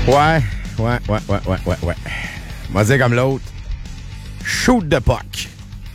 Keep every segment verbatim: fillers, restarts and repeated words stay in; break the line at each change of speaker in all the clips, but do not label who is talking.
Ouais, ouais, ouais, ouais, ouais, ouais, ouais. Moi, dire comme l'autre. Shoot the puck.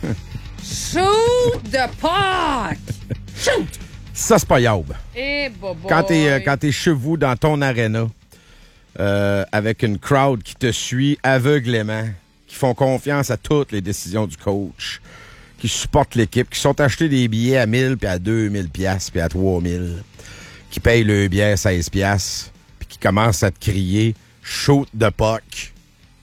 Shoot the puck! Shoot!
Ça, c'est pas yaub.
Eh, bobo.
Quand t'es, euh, quand t'es chevaux dans ton aréna, euh, avec une crowd qui te suit aveuglément, qui font confiance à toutes les décisions du coach, qui supportent l'équipe, qui sont achetés des billets à mille puis à deux mille piastres puis à trois mille, qui payent le billet à seize piastres puis qui commencent à te crier « Shoot the puck ».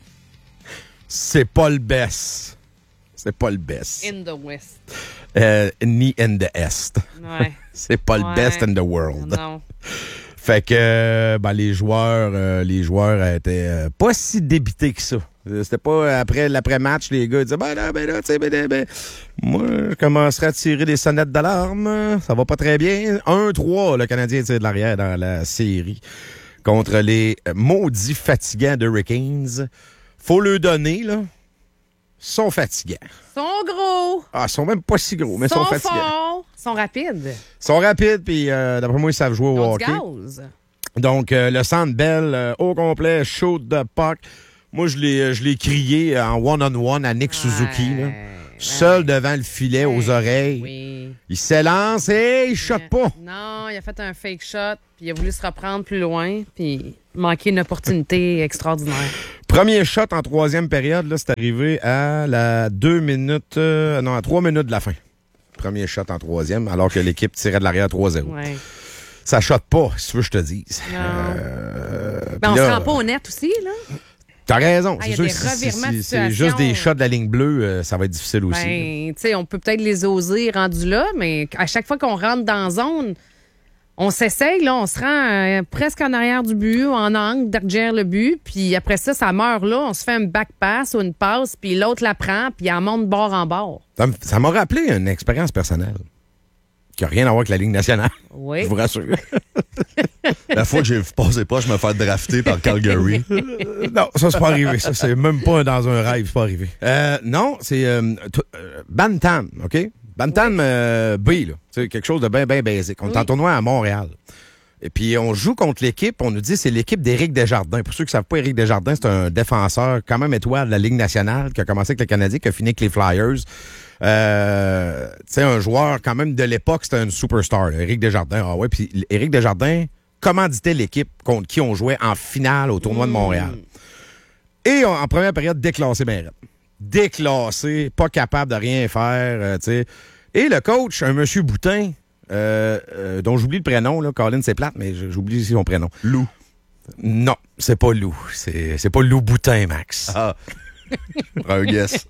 C'est pas le best. C'est pas le best.
In the West.
Euh, ni in the Est.
Ouais.
C'est pas
Ouais.
le best in the world.
Non.
Fait que ben, les joueurs euh, les joueurs étaient euh, pas si débités que ça. C'était pas après l'après-match, les gars disaient ben là, ben là, tu sais, ben, ben, ben, moi, je commencerai à tirer des sonnettes d'alarme. Ça va pas très bien. un trois, le Canadien tire de l'arrière dans la série contre les maudits fatigants de Hurricanes. Faut le donner, là. Ils sont fatigants.
Ils sont gros.
Ah, ils sont même pas si gros, mais ils
Ils
sont,
sont
fatigants.
forts. Ils sont rapides.
Ils sont rapides, puis euh, d'après moi, ils savent jouer
Ils
au
ont du
hockey.
gaz.
Donc, euh, le Centre Bell euh, au complet, shoot the puck. Moi, je l'ai, je l'ai crié en one-on-one à Nick Suzuki, là. Seul devant le filet,
Ouais.
aux oreilles.
Oui.
Il s'élance et il shot pas.
Non, il a fait un fake shot, puis il a voulu se reprendre plus loin, puis manquer une opportunité extraordinaire.
Premier shot en troisième période, là, c'est arrivé à la deux minutes, euh, non, à trois minutes de la fin. Premier shot en troisième, alors que l'équipe tirait de l'arrière trois zéro.
Ouais.
Ça shot pas, si tu veux que je te dise.
Non.
Euh,
Ben, on
puis
se
là,
rend pas au net aussi, là.
T'as raison.
Ah,
c'est
y a
sûr
des
que si-
revirements de
si- c'est
situation.
juste des shots de la ligne bleue, euh, ça va être difficile aussi. là.
Ben, tu sais, on peut peut-être les oser rendus là, mais à chaque fois qu'on rentre dans la zone, on s'essaye, là, on se rend euh, presque en arrière du but, en angle, derrière le but, puis après ça, ça meurt là, on se fait un back pass ou une passe, puis l'autre la prend, puis elle monte bord en bord.
Ça m- Ça m'a rappelé une expérience personnelle qui n'a rien à voir avec la Ligue nationale.
Oui.
Je vous rassure.
La fois que j'ai vu passer pas, je me fais drafter par Calgary.
Euh, non, ça, c'est pas arrivé. Ça, c'est même pas dans un rêve, c'est pas arrivé. Euh, non, c'est euh, t- euh, Bantam, OK? Bantam euh, B, là. C'est quelque chose de bien, bien basique. On est en
Oui.
tournoi à Montréal. Et puis, on joue contre l'équipe. On nous dit que c'est l'équipe d'Éric Desjardins. Pour ceux qui ne savent pas, Éric Desjardins, c'est un défenseur quand même étoile de la Ligue nationale qui a commencé avec le Canadien, qui a fini avec les Flyers. Euh, tu sais, un joueur quand même de l'époque, c'était un superstar. là. Éric Desjardins, ah ouais. Puis Éric Desjardins commanditait l'équipe contre qui on jouait en finale au tournoi de Montréal. Et on- en première période, déclassé ben raide. Déclassé, pas capable de rien faire, euh, tu sais. Et le coach, un monsieur Boutin, euh, euh, dont j'oublie le prénom, là, Colin, c'est plate, mais j'oublie son prénom.
Lou.
Non, c'est pas Lou. C'est c'est pas Lou Boutin, Max.
Ah. Prends un guess.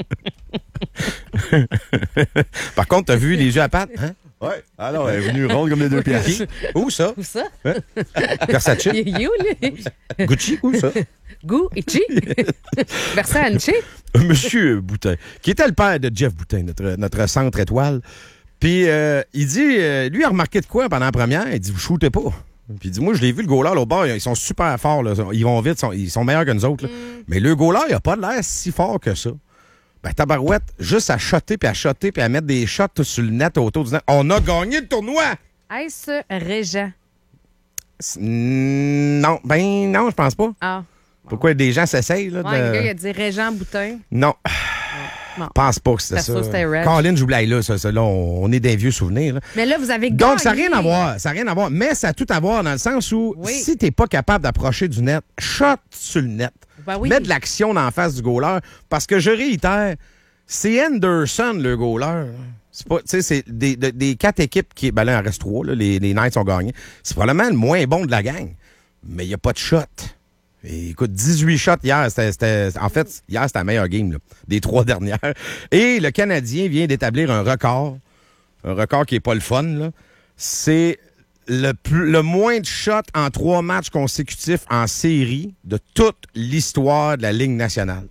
Par contre, t'as vu les jeux à pattes? Hein?
Ouais. Alors, elle est venue ronde comme les deux pièces.
Où ça?
Où ça?
Versace?
You, lui.
Gucci? Où ça?
Gou, Ichi. Versace.
Monsieur Boutin, qui était le père de Jeff Boutin, notre, notre centre étoile. Puis euh, il dit, euh, lui, il a remarqué de quoi pendant la première? Il dit, vous shootez pas. Puis il dit, moi, je l'ai vu, le goaler, là, au bord, ils sont super forts, là. Ils vont vite, sont- ils sont meilleurs que nous autres. là. Mais le goaler, il a pas l'air si fort que ça. Ben, tabarouette, juste à shotter, puis à shotter, puis à mettre des shots tout sur le net autour du net. On a gagné le tournoi!
Est-ce Régent?
C'est- Non, ben non, je pense pas.
Ah.
Pourquoi des gens s'essayent, là?
Ouais,
de-
le gars, il a dit Régent Boutin.
Non.
Bon.
Je pense pas que c'était
C'était
ça.
ça, c'était Reg.
Colin, j'oublie là, ça, ça, là, on, on est des vieux souvenirs. là.
Mais là, vous avez gagné.
Donc, ça n'a rien à voir. Ça n'a rien à voir. Mais ça a tout à voir dans le sens où,
Oui.
si t'es pas capable d'approcher du net, shot sur le net.
Ben oui.
Mets de l'action dans la face du goaler. Parce que je réitère, c'est Anderson, le goaler. C'est pas, tu sais, c'est des, des, des quatre équipes qui. Ben là, il en reste trois, là, les, les Knights ont gagné. C'est probablement le moins bon de la gang. Mais il n'y a pas de shot. Et écoute, dix-huit shots hier. C'était, c'était- en fait, hier, c'était la meilleure game là, des trois dernières. Et le Canadien vient d'établir un record. Un record qui n'est pas le fun. là. C'est le, plus, le moins de shots en trois matchs consécutifs en série de toute l'histoire de la Ligue nationale.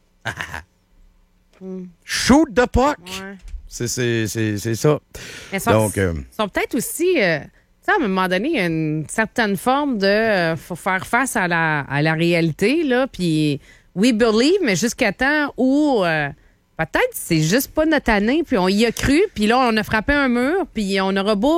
Shoot the puck!
Ouais.
C'est, c'est, c'est, c'est ça.
Mais sont,
Donc, euh,
sont peut-être aussi. euh, tu sais, à un moment donné, il y a une certaine forme de. euh, faut faire face à la, à la réalité, là. Puis, we believe, mais jusqu'à temps où. euh, peut-être c'est juste pas notre année, puis on y a cru, puis là, on a frappé un mur, puis on aura beau.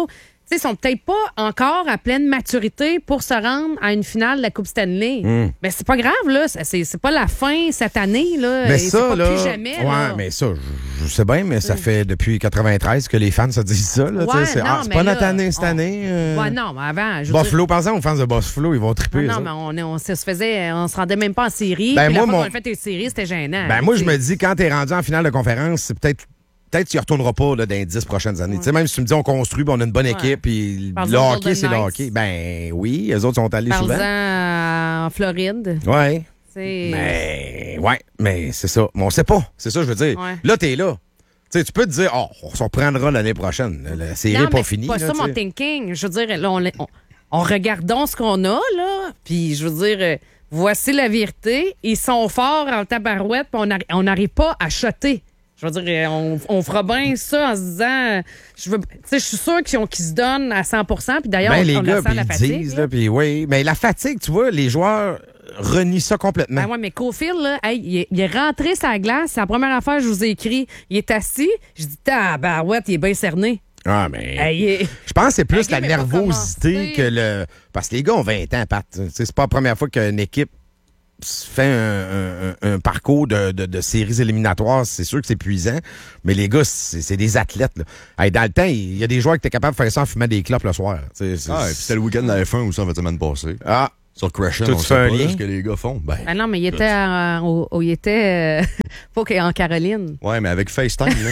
tu sais, ils sont peut-être pas encore à pleine maturité pour se rendre à une finale de la Coupe Stanley.
Mm.
Mais c'est pas grave, là. C'est, c'est pas la fin cette année, là.
Mais
Et
ça,
c'est pas
là.
plus jamais,
ouais,
là.
mais ça, je, je sais bien, mais ça fait depuis quatre-vingt-treize que les fans se disent ça. Là, tu sais,
Ouais,
c'est
non,
ah, c'est
mais
pas
là,
notre année cette
on-
année. euh,
Ouais, non, mais avant, je veux
Buffalo, par exemple, aux fans de Buffalo, ils vont triper.
dire-
ça.
Non, non, mais on, on se faisait, on se rendait même pas en série.
Ben,
puis
moi,
la fois
mon-
qu'on a fait les séries, c'était gênant.
Ben, moi, je
tu sais.
me dis, quand t'es rendu en finale de conférence, c'est peut-être. Peut-être que tu y retourneras pas là, dans les dix prochaines années. Tu sais, même si tu me dis on construit, puis on a une bonne
Ouais.
équipe, puis
Parle-en
le
aux
hockey,
Golden
c'est le
Knights.
hockey. Ben oui, eux autres sont allés
Parle-en
souvent.
à- en Floride.
Ouais.
C'est...
Mais ouais, mais c'est ça. Mais on sait pas. C'est ça, je veux dire.
Ouais.
Là, t'es là. Tu sais, tu peux te dire, oh, on s'en reprendra l'année prochaine. La série
Non,
n'est pas
mais
finie.
c'est pas
là,
ça
tu
mon
sais.
thinking. Je veux dire, là, on, on, on regardons ce qu'on a, là, puis je veux dire, euh, voici la vérité. Ils sont forts en tabarouette, puis on n'arrive pas à shotter. Je veux dire, on, on fera bien ça en se disant, je veux, tu sais, je suis sûr qu'ils ont- qu'ils se donnent à cent pour cent, puis d'ailleurs,
Ben,
on,
les
on
gars,
le sent
puis
la
ils
fatigue.
disent,
là.
là, puis oui. Mais la fatigue, tu vois, les joueurs renient ça complètement.
Ben ouais, mais Cofield, là, hey, il, est, il est rentré sa glace. C'est la première affaire que je vous ai écrit. Il est assis. Je dis, tabarouette, il est bien cerné.
Ah, mais.
Hey, il est-
Je pense que c'est plus
La
la
game est pas
nervosité
commencée.
que le. Parce que les gars ont vingt ans, Pat. Tu sais, c'est pas la première fois qu'une équipe se fait un, un- un parcours de, de- de séries éliminatoires. C'est sûr que c'est épuisant, mais les gars, c'est c'est des athlètes. Là. Hey, dans le temps, il y a des joueurs qui étaient capables de faire ça en fumant des clopes le soir. Tu sais, c'est-
Ah, et puis c'était le week-end de la F un aussi en fait, semaine passée.
Ah,
Sur Crescent,
Toi,
on
tu
sait
fais un
pas là,
lien?
ce que les gars font. Ben,
Ah non, mais il était, à- au- au- il était euh, pas qu'en Caroline.
ouais, mais avec FaceTime, là,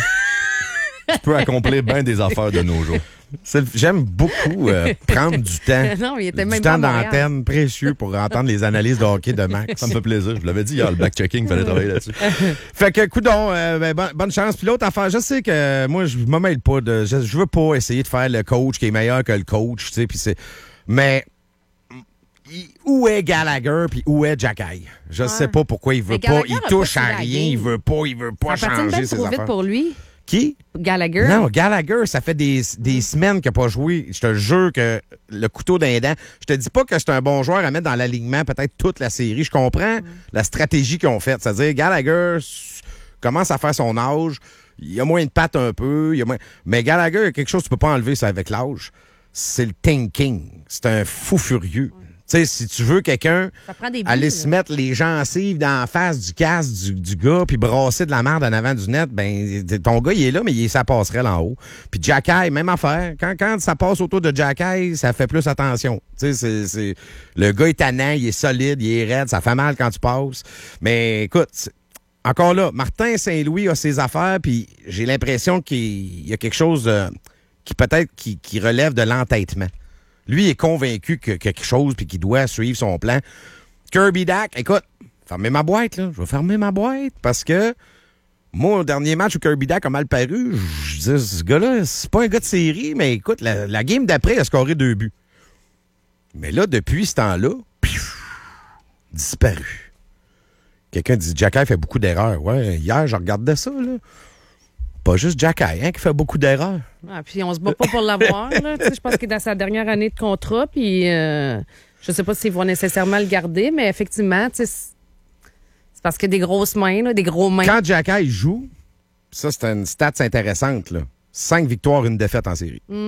tu peux accomplir bien des affaires de nos jours.
c'est le- j'aime beaucoup euh, prendre du temps.
Non, mais il était
du
même
temps
pas à Montréal.
d'antenne précieux pour entendre les analyses de hockey de Max.
Ça me fait plaisir. Je vous l'avais dit hier, le back-checking, il fallait travailler là-dessus.
Fait que, coudon, euh, ben, bonne, bonne chance. Puis l'autre affaire, je sais que euh, moi, je me mêle pas de. Je, je veux pas essayer de faire le coach qui est meilleur que le coach, tu sais, puis c'est. Mais. il- Où est Gallagher puis où est Jacky? Je
Ouais.
sais pas pourquoi il veut
Mais
pas.
Gallagher
Il
a
touche
pas
à
su la
rien.
game.
Il veut pas. Il veut pas
Ça patine
changer
bien
ses
trop vite
affaires.
pour lui.
Qui?
Gallagher.
Non, Gallagher, ça fait des, des semaines qu'il n'a pas joué. Je te jure que le couteau d'un dent. Je te dis pas que c'est un bon joueur à mettre dans l'alignement peut-être toute la série. Je comprends la stratégie qu'ils ont faite. C'est-à-dire, Gallagher s- commence à faire son âge. Il a moins de pattes un peu. Il a moins... Mais Gallagher, il y a quelque chose que tu peux pas enlever ça avec l'âge. C'est le thinking. C'est un fou furieux. Tu sais, si tu veux quelqu'un
Ça prend des buts,
aller
là.
se mettre les gencives dans la face du casque du, du gars puis brasser de la merde en avant du net, ben ton gars, il est là, mais il, ça passerait en haut. Puis Jacky, même affaire. Quand, quand ça passe autour de Jacky, ça fait plus attention. Tu sais, c'est, c'est... Le gars est tannant, il est solide, il est raide, ça fait mal quand tu passes. Mais écoute, c'est- encore là, Martin Saint-Louis a ses affaires, puis j'ai l'impression qu'il y a quelque chose euh, qui peut-être qui, qui relève de l'entêtement. Lui est convaincu que quelque chose puis qu'il doit suivre son plan. Kirby Dack, écoute, fermez ma boîte, là. Je vais fermer ma boîte parce que moi, au dernier match où Kirby Dack a mal paru, je disais, ce gars-là, c'est pas un gars de série, mais écoute, la, la game d'après, il a scoré deux buts. Mais là, depuis ce temps-là, pfiou, disparu. Quelqu'un dit, Jacky fait beaucoup d'erreurs. Ouais, hier, je regardais ça, là. Pas juste Jacky, hein, qui fait beaucoup d'erreurs.
Ah, puis on se bat pas pour l'avoir. là. Tu sais, je pense qu'il est dans sa dernière année de contrat. Puis euh, je sais pas s'ils vont nécessairement le garder, mais effectivement, tu sais, c'est c'est parce qu'il y a des grosses mains, là, des gros mains.
Quand Jacky joue, ça, c'est une stats intéressante, là. Cinq victoires, une défaite en série.
Mm.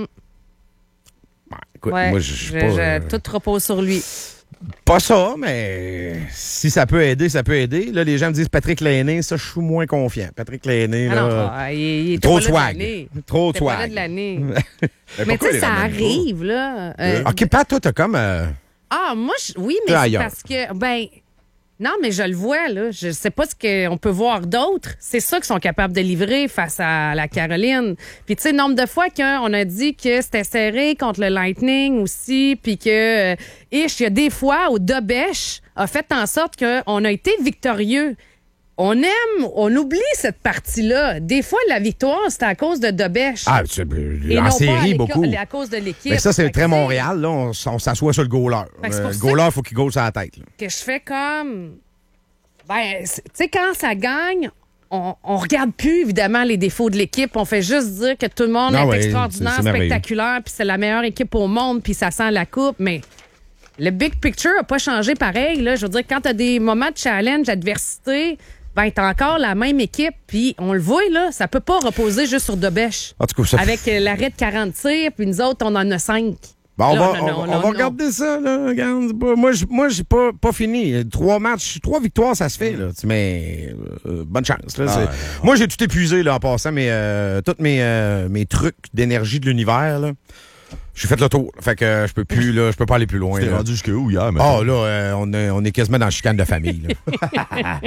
Ouais, écoute,
Ouais,
moi, je suis
je-
pas...
je-
euh,
Tout repose sur lui.
Pas ça, mais si ça peut aider, ça peut aider. Là, les gens me disent Patrick Lainé, ça, je suis moins confiant. Patrick Lainé,
Ah
là...
non, ah, il, il était
trop
pas là de
swag.
l'année.
Trop
Il était pas là
swag.
de l'année.
Mais
Mais tu
pourquoi
sais,
les
ça
ramènent pas?
arrive, là. Euh,
OK, Pat, toi, t'as comme... euh,
Ah, moi, je- oui,
T'es
mais c'est
ailleurs.
parce que, ben, non, mais je le vois, là. Je sais pas ce qu'on peut voir d'autres. C'est ça qu'ils sont capables de livrer face à la Caroline. Puis, tu sais, nombre de fois qu'on a dit que c'était serré contre le Lightning aussi, puis que, euh, ish, il y a des fois où Dobèche a fait en sorte qu'on a été victorieux. On aime, on oublie cette partie-là. Des fois, la victoire, c'est à cause de Dobèche.
Ah, tu,
Et
en
non pas à
série,
l'éco-
beaucoup.
à cause de l'équipe.
Mais ça, c'est
Fait que,
très
tu sais,
Montréal. Là, on, s- on s'assoit sur le goaler.
Fait que c'est
Euh,
pour
le
ça
goaler, il faut qu'il goal sur la tête. là.
que je fais comme. Ben, c'est- tu sais, quand ça gagne, on, on regarde plus, évidemment, les défauts de l'équipe. On fait juste dire que tout le monde
Ah
est
ouais,
extraordinaire,
c'est- c'est merveilleux.
spectaculaire, puis c'est la meilleure équipe au monde, puis ça sent la coupe. Mais le big picture n'a pas changé pareil. Là. Je veux dire, quand tu as des moments de challenge, d'adversité, ben t'as encore la même équipe, puis on le voit, là, ça peut pas reposer juste sur Dobèche.
En tout cas, ça
Avec euh, l'arrêt de quarante tirs, puis nous autres, on en a cinq.
Bon, on
Là,
va,
non,
on,
non,
on
non,
va
non.
regarder ça, là. Regarde, c'est pas- moi, j'- moi, j'ai pas, pas fini. Trois matchs, trois victoires, ça se fait, là. Mais euh, bonne chance, là.
Ah,
c'est-
ouais,
Moi, j'ai tout épuisé, là, en passant, mais euh, tous mes, euh, mes trucs d'énergie de l'univers, là. J'ai fait le tour. Fait que euh, je peux plus, là, je peux pas aller plus loin.
T'es
là.
rendu jusque où hier,
Ah,
maintenant?
là, euh, on, est, on est quasiment dans le chicane de famille, là.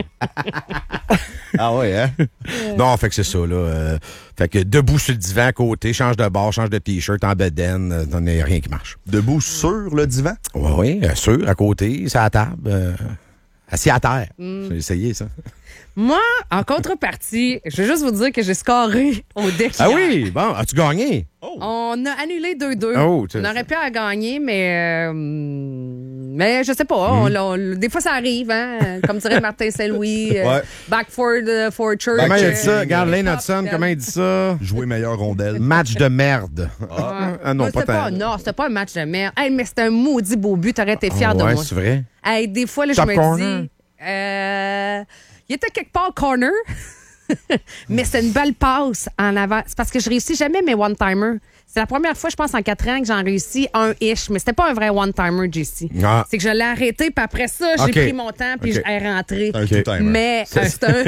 Ah ouais, hein?
Non, fait que c'est ça, là. euh, fait que debout sur le divan à côté, change de bar, change de t-shirt en bedaine, euh, t'en as rien qui marche.
Debout sur le divan?
Oui, oui, euh, sûr, à côté, c'est à la table. euh, assis à terre.
Mm.
J'ai essayé ça.
Moi, en contrepartie, je veux juste vous dire que j'ai scoré au deck.
Ah
hier.
oui, bon, as-tu gagné?
On a annulé deux deux.
Oh, tu-
on aurait pu à gagner, mais. euh, mais je sais pas.
Hmm.
on l'a- on- des fois, ça arrive, hein? Comme dirait Martin Saint-Louis. euh,
Ouais.
Back for, the, for church.
Comment il a
euh,
dit ça? Regarde, Lane
top,
Hudson,
euh,
comment il dit ça?
Jouer meilleure rondelle.
Match de merde.
Ah,
Ah non,
Ouais,
pas
c'était pas,
tant.
non, c'était pas un match de merde. Hey, mais c'était un maudit beau but. T'aurais été fier
Ah
de
ouais,
moi.
c'est vrai?
Hey, des fois, là, je
Top
me
corner.
dis. euh, il était quelque part corner, mais c'est une belle passe en avant. C'est parce que je réussis jamais mes one-timers. C'est la première fois, je pense, en quatre ans que j'en réussis un ish, mais c'était pas un vrai one-timer, J C.
Ah.
C'est que je l'ai arrêté, puis après ça, j'ai
OK.
pris mon temps, puis
OK.
je suis rentré.
Un
Ok.
two-timer.
Mais euh, c'est un,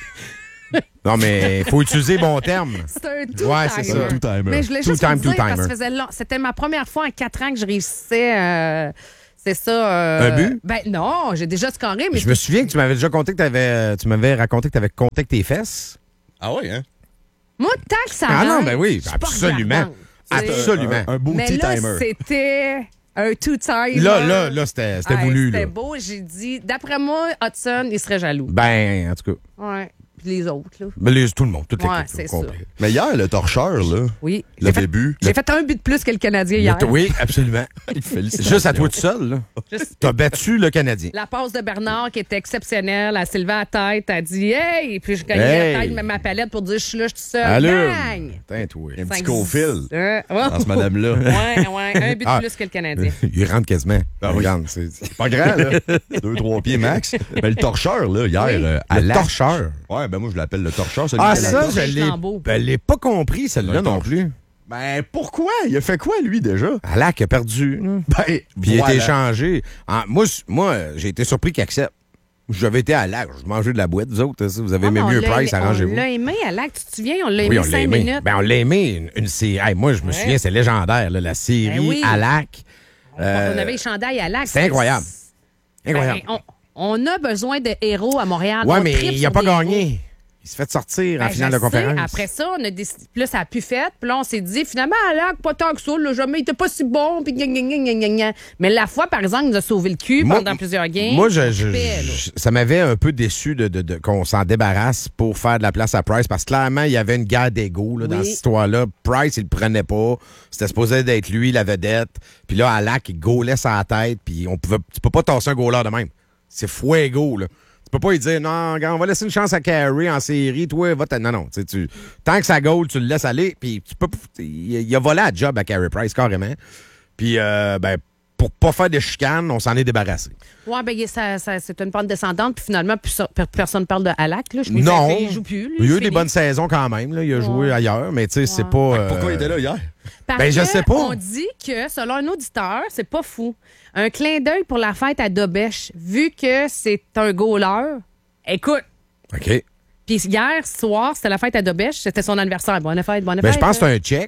Non, mais il faut utiliser bon terme.
c'est un tout
Ouais, c'est ça.
Un two-timer.
Mais je voulais
Two
juste
time,
vous dire,
two
parce que
timer.
ça faisait long- c'était ma première fois en quatre ans que je réussissais. euh, c'est ça. euh,
Un but?
Ben non, j'ai déjà scoré, mais
Je me souviens que tu m'avais déjà conté que t'avais, euh, tu m'avais raconté que tu avais compté avec tes fesses.
Ah ouais, hein?
moi, tant que ça
Ah non,
rentre,
ben oui,
je suis pas
absolument.
regardante. Tu sais.
Absolument.
Un, un beau
Mais
petit
là,
timer.
c'était un two-timer.
Là, là, là, c'était, c'était
Hey,
voulu,
C'était
là.
beau. J'ai dit, d'après moi, Hudson, il serait jaloux.
Ben, en tout cas.
Ouais. Puis les autres, là.
Ben, les- tout le monde, toute l'équipe.
Ouais,
là,
c'est
au complet.
Mais hier, le torcheur, là,
Oui.
le
J'ai fait-
début,
J'ai fait un but de plus que le Canadien hier.
Oui, absolument.
félicitations.
Juste à toi tout seul, là.
Juste-
T'as battu le Canadien.
La passe de Bernard qui était exceptionnelle. Elle s'est levée à la tête. Elle a dit Hey! Puis je gagnais
Hey!
la tête, même ma palette pour dire Je suis là, je suis seule.
Allume.
Bang!
Putain, toi.
Un petit
Cinq-
co-fil
Euh,
dans ce madame-là.
Ouais, ouais. Un but de
Ah.
plus que le Canadien.
Il rentre quasiment.
Ah oui.
Regarde, c'est c'est
Pas grand, là. Deux, trois pieds max. Mais le torcheur, là, hier,
Oui.
euh, à
le
l'arc.
torcheur.
Ouais, ben moi, je l'appelle le torcheur. celui
Ah,
qui a la
ça,
torche.
je l'ai,
flambeau.
ben, je l'ai pas compris, celle-là
Un
non
torche.
plus.
Ben, pourquoi? Il a fait quoi, lui, déjà?
Alak a perdu. là.
Ben,
Puis il a
voilà.
été échangé. En- moi, c- moi, j'ai été surpris qu'il accepte. J'avais été à Lac, je mangeais de la boîte, vous autres. ça, Vous avez
Ah,
aimé
mais on
mieux
l'a
Price,
aimé-
arrangez-vous.
On l'a aimé à l'acte, tu te souviens? On l'a
Oui,
aimé
on l'a
cinq
aimé.
minutes.
Ben, on l'a aimé. Une, une série. Hey, moi, je me
Ouais.
souviens, c'est légendaire, là, la série
Ben oui.
à Lac. Euh,
On avait les chandails à l'acte.
c'est incroyable. Incroyable.
Ben, on, on a besoin de héros à Montréal.
ouais,
On
mais
tripe
il
sur
a pas
des
gagné.
héros.
Il s'est fait sortir en
Ben,
finale
je
de conférence.
sais. Après ça, on a décidé. Puis là, ça a pu fait. Puis là, on s'est dit, finalement, à l'acte, pas tant que ça. Là, jamais, il était pas si bon. Puis gna, gna, gna, gna, gna, gna. Mais la fois, par exemple, il nous a sauvé le cul
Moi-
pendant plusieurs games.
Moi, je, je-
Fait, là.
je- ça m'avait un peu déçu de, de- de- qu'on s'en débarrasse pour faire de la place à Price parce que clairement, il y avait une guerre d'ego là, dans
Oui.
cette histoire-là. Price, il le prenait pas. C'était supposé d'être lui, la vedette. Puis là, à Lac, il gaulait sa tête. Puis on pouvait, tu peux pas tasser un goaler de même. C'est fuego, là. Tu peux pas lui dire, non, regarde, on va laisser une chance à Carey en série. Toi, va te... Non, non. Tu sais, tu- tant que ça goal, tu le laisses aller. Puis tu peux... il, il a volé à job à Carey Price, carrément. Puis, euh, ben, pour pas faire de chicanes, on s'en est débarrassé.
Ouais, ben, il- ça, ça- c'est une pente descendante. Puis finalement, plus ça- per- personne parle de Halak. Là. Je me
Non.
disais, il joue plus. lui,
Il y a eu
c'est
des
fini.
bonnes saisons quand même. Là. Il a joué
Ouais.
ailleurs, mais tu sais, c'est pas. euh,
Pourquoi il était là hier?
Parce
Ben, je
que
sais pas.
On dit que, selon un auditeur, c'est pas fou. Un clin d'œil pour la fête à Dobèche, vu que c'est un goaler. Écoute,
OK.
puis hier soir, c'était la fête à Dobèche, c'était son anniversaire. Bonne fête, bonne
Ben,
fête.
je pense que c'est un Tchèque.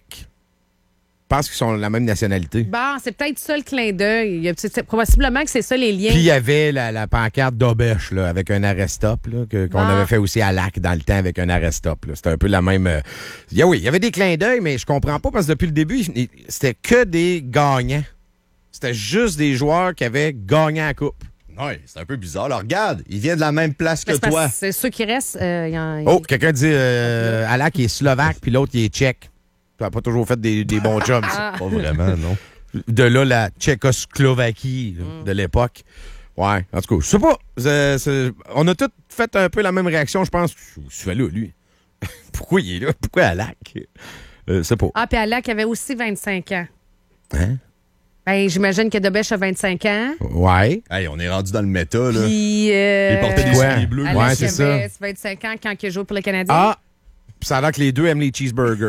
Je pense qu'ils sont de la même nationalité.
Bon, c'est peut-être ça le clin d'œil. Il y a- c'est- c'est- Probablement que c'est ça les liens.
Puis il y avait la, la pancarte d'Obèche, là, avec un arrêt-stop, là, que- qu'on
Ah.
avait fait aussi à Lac dans le temps avec un arrêt-stop. là. C'était un peu la même. euh, il y a- oui, il y avait des clins d'œil, mais je comprends pas parce que depuis le début, il- c'était que des gagnants. C'était juste des joueurs qui avaient gagné la coupe.
Ouais, c'est un peu bizarre. Alors, regarde, il vient de la même place
Mais
que
c'est parce
toi.
que C'est ceux qui restent. euh, il y en-
Oh, quelqu'un dit euh, Alak il est slovaque, puis l'autre il est tchèque. Tu n'as pas toujours fait des, des bons jobs. ça.
Pas vraiment, non.
De là, la Tchécoslovaquie là, de l'époque. Ouais, en tout cas, je sais pas. C'est- c'est- on a tous fait un peu la même réaction, je pense. Je suis là, lui. Pourquoi il est là? Pourquoi Alak? Euh, c'est pas.
Ah, puis Halak avait aussi vingt-cinq ans.
Hein?
Ben, j'imagine que Debèche a vingt-cinq ans.
Ouais.
Hey, on est rendu dans le méta, là.
Puis. Euh,
Il portait des
Ouais.
souliers bleus.
Alex
Ouais, c'est ça.
Chabès, vingt-cinq ans quand il joue pour le Canadien.
Ah! Puis ça a l'air que les deux aiment les cheeseburgers.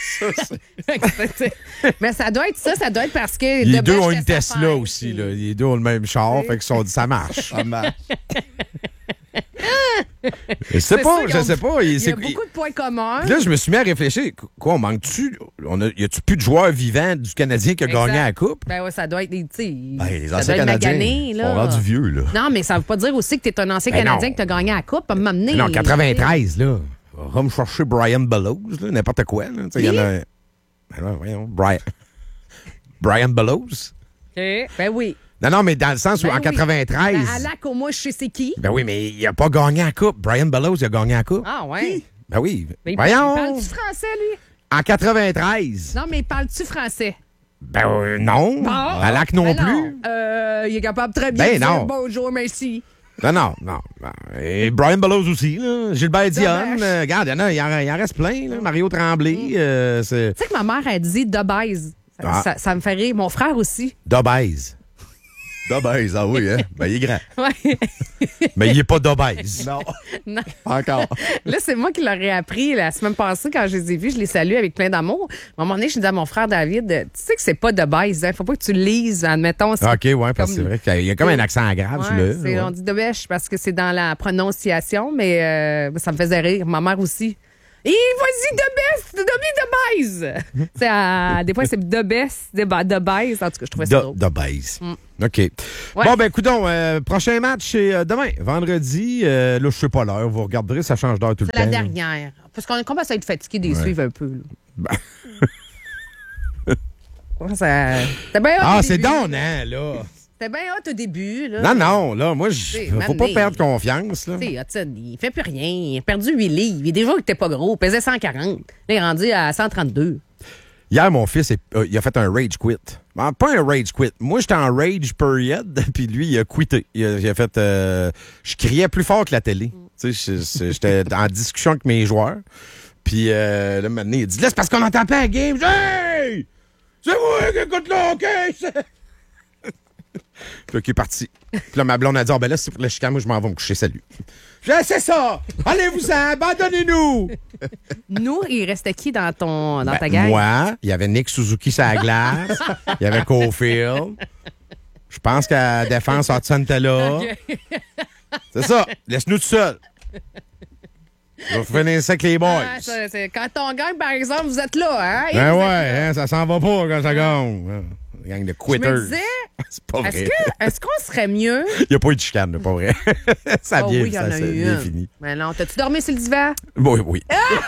Mais ça doit être ça, ça doit être parce que.
Les
Debèche
deux ont
fait
une
sa
Tesla
fête,
aussi.
puis-
Là. Les deux ont le même char. Fait qu'ils se sont dit, ça marche.
Ça marche.
Je sais
C'est
pas,
ça, ils
je
ont-
sais pas. Il,
Il y
c'est-
a beaucoup de points communs.
Là, je me suis mis à réfléchir. Quoi, on manque-tu? On a, y a-tu plus de joueurs vivants du Canadien qui a
Exact.
gagné la Coupe?
Ben ouais, ça doit être. Tu sais,
Hey, les
ça
anciens
doit être
Canadiens
magané, là.
sont rendus vieux, là.
Non, mais ça veut pas dire aussi que t'es un ancien
Ben
Canadien
non.
que t'as gagné la Coupe à m'amener.
Non, quatre-vingt-treize, là. On va me chercher Brian Bellows, là, n'importe quoi. Là. Tu sais, il y en a. Ben là, voyons, Brian. Brian Bellows?
Ben oui.
Non, non, mais dans le sens où
Ben
en
oui.
quatre-vingt-treize.
Ben, Alak, au moins, je sais c'est qui.
Ben oui, mais il a pas gagné la Coupe. Brian Bellows, il a gagné la Coupe.
Ah, ouais.
Ben oui.
Mais il
Voyons.
parle-tu français, lui?
En quatre-vingt-treize.
Non, mais parle-tu français?
Ben euh, non.
Bon.
Alak non
Ben
plus.
Euh, il est capable très bien
Ben
de dire
non.
bonjour, merci.
Non, non, non. Et Brian Bellows aussi, là. Gilbert Dionne.
Dommage.
euh, regarde, il y en a, il en, il en reste plein, là. Mario Tremblay. euh, c'est.
Tu sais que ma mère a dit de baise. Ça,
Ah.
ça- ça me fait rire. Mon frère aussi.
D'obèse.
D'obèse, ah oui, hein? Ben, il est grand.
Ouais.
Mais il est pas d'obèse.
Non,
Non.
pas encore.
Là, c'est moi qui l'aurais appris la semaine passée quand je les ai vus. Je les salue avec plein d'amour. À un moment donné, je dis à mon frère David, tu sais que c'est pas de baise. Hein? Faut pas que tu le lises, admettons. c'est
OK, ouais, parce que c'est
comme-
vrai qu'il y a comme un accent grave,
Ouais,
celui-là.
c'est-
Ouais.
On dit de bêche parce que c'est dans la prononciation, mais euh, ça me faisait rire. Ma mère aussi. Et vas-y, de baisse, de de baise. Tu sais, à- des fois, c'est de baisse, de, ba- de baise. En tout cas, je trouvais ça
De-
drôle.
D'obèse.
Mm.
OK. Bon, ben, coudonc, euh, prochain match, c'est euh, demain, vendredi. Euh, là, je sais pas l'heure. Vous regarderez, ça change d'heure tout le
C'est
temps.
la dernière. Parce qu'on commence à être fatigué des
Ouais.
suivre un peu. Là.
Ben.
Ouais, ça- C'était bien hot
Ah,
au
c'est
début.
donnant, là.
C'était bien hot au début. Là.
Non, non, là, moi, je
C'est
faut pas
mané.
perdre confiance, là.
Tu sais, Hudson, il fait plus rien. Il a perdu huit livres. Il est déjà qu'il était pas gros. Il pesait cent quarante. Là, il est rendu à cent trente-deux.
Hier, mon fils, est- euh, il a fait un rage quit. Ben, pas un rage quit. Moi, j'étais en rage period, puis lui, il a quitté. Il a, il a fait... euh, je criais plus fort que la télé. Tu sais, je- je- j'étais en discussion avec mes joueurs. Puis euh, là, maintenant, il dit, là, c'est parce qu'on entend pas la game. Hey! C'est moi qui écoute le hockey! c'est- Puis là, qui est parti. Puis là, ma blonde a dit, oh, ben là, c'est pour le chicane, moi, je m'en vais me coucher, salut. Je dis, c'est ça! Allez-vous-en, abandonnez-nous!
Nous, il restait qui dans, ton, dans
Ben,
ta gang?
Moi, il y avait Nick Suzuki sur la glace. Il y avait Caulfield. Je pense qu'à la défense, Hudson était là. C'est ça. Laisse-nous tout seul. Je vais finir ça avec les boys.
Ah, ça, c'est- quand on gagne, par exemple, vous êtes là, hein? Et
Ben
vous
ouais,
êtes là.
hein, ça s'en va pas quand ça gagne. Une gang de
Je me
quitters.
disais,
C'est pas
est-ce
vrai.
que- est-ce qu'on serait mieux?
Il n'y a pas eu de chicane, là, pas vrai. ça a
Oh
bien,
oui, il y en
ça,
a
ça
eu
bien
une.
fini.
Mais non, t'as-tu dormi sur le divan?
Oui, oui.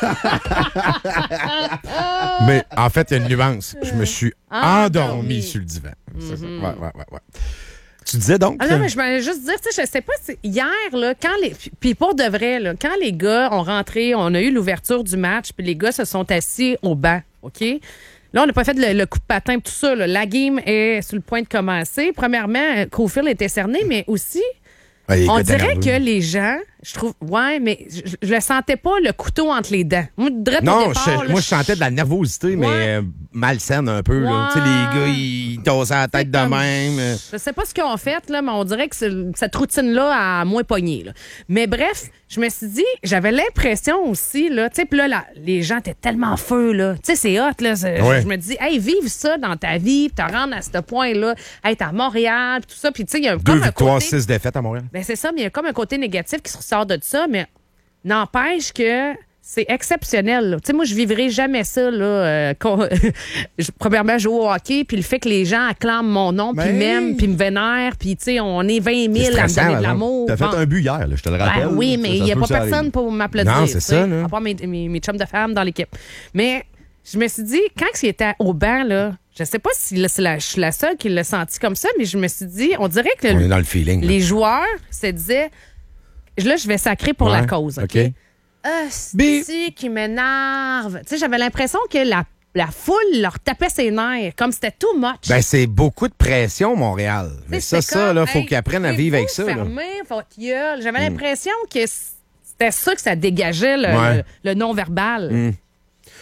Mais en fait, il y a une nuance. Je me suis
Endormi.
endormi sur le divan. C'est ça. Ouais, ouais, ouais, ouais. Tu disais donc?
Ah non, mais je voulais juste dire, tu sais, je sais pas si hier, là, quand les. puis- Puis pour de vrai, là, quand les gars ont rentré, on a eu l'ouverture du match, puis les gars se sont assis au banc, OK? Là, on n'a pas fait le, le coup de patin, tout ça. Là. La game est sur le point de commencer. Premièrement, Caulfield était cerné, mais aussi,
Ouais, les
on
gars étaient
dirait
nerveux.
que les gens, je trouve, ouais, mais je, je le sentais pas le couteau entre les dents. Moi, direct au
Non,
départ,
je-
là,
moi, je sentais de la nervosité, mais
Ouais.
euh, malsaine un peu. Là. Tu sais,
Ouais.
les gars, ils tossaient la tête de
comme-
même. euh.
Je sais pas ce qu'ils ont fait, là, mais on dirait que c'est- cette routine-là a moins pogné. Là. Mais bref, je me suis dit, j'avais l'impression aussi, là, tu sais, puis là, la- les gens étaient tellement feu, là. Tu sais, c'est hot, là. c'est-
Ouais.
Je me dis, hey, vive ça dans ta vie, puis te rendre à ce point-là, être à Montréal, puis tout ça. Puis, tu sais, il y a un-
Deux
comme un
victoires,
côté.
six défaites à Montréal.
Ben, c'est ça, mais il y a comme un côté négatif qui ressort de ça, mais n'empêche que c'est exceptionnel. là. Tu sais, moi, je vivrai jamais ça, là. euh, qu'on- je- premièrement, jouer au hockey, puis le fait que les gens acclament mon nom, puis
Ben.
m'aiment, puis me vénèrent, puis, tu sais, on est vingt mille à me
stressant,
donner de
par
l'amour.
T'as fait
Bon.
un but hier, là, je te le
Ben
rappelle.
oui,
Ça-
mais
ça
il
se
n'y a
peut
pas
que ça
personne
arrive.
pour m'applaudir.
Non, c'est
tu sais,
ça, là.
À part mes, mes, mes chums de femmes dans l'équipe. Mais je me suis dit, quand il était au banc, là, je sais pas si là, c'est la, je suis la seule qui l'a senti comme ça, mais je me suis dit, on dirait que
On est dans le feeling. là.
les joueurs se disaient, là, je vais sacrer pour la
Ouais,
cause, OK?
OK.
Ah,
Bip.
c'est qui m'énerve. Tu sais, j'avais l'impression que la, la foule leur tapait ses nerfs, comme c'était too much.
Ben, c'est beaucoup de pression, Montréal. Mais
Tu sais,
ça,
c'était
ça,
comme,
là, faut
hey,
qu'ils apprennent à vivre avec ça. là.
fermez votre gueule. J'avais l'impression que c'était ça que ça dégageait, le,
Ouais.
le- le non-verbal.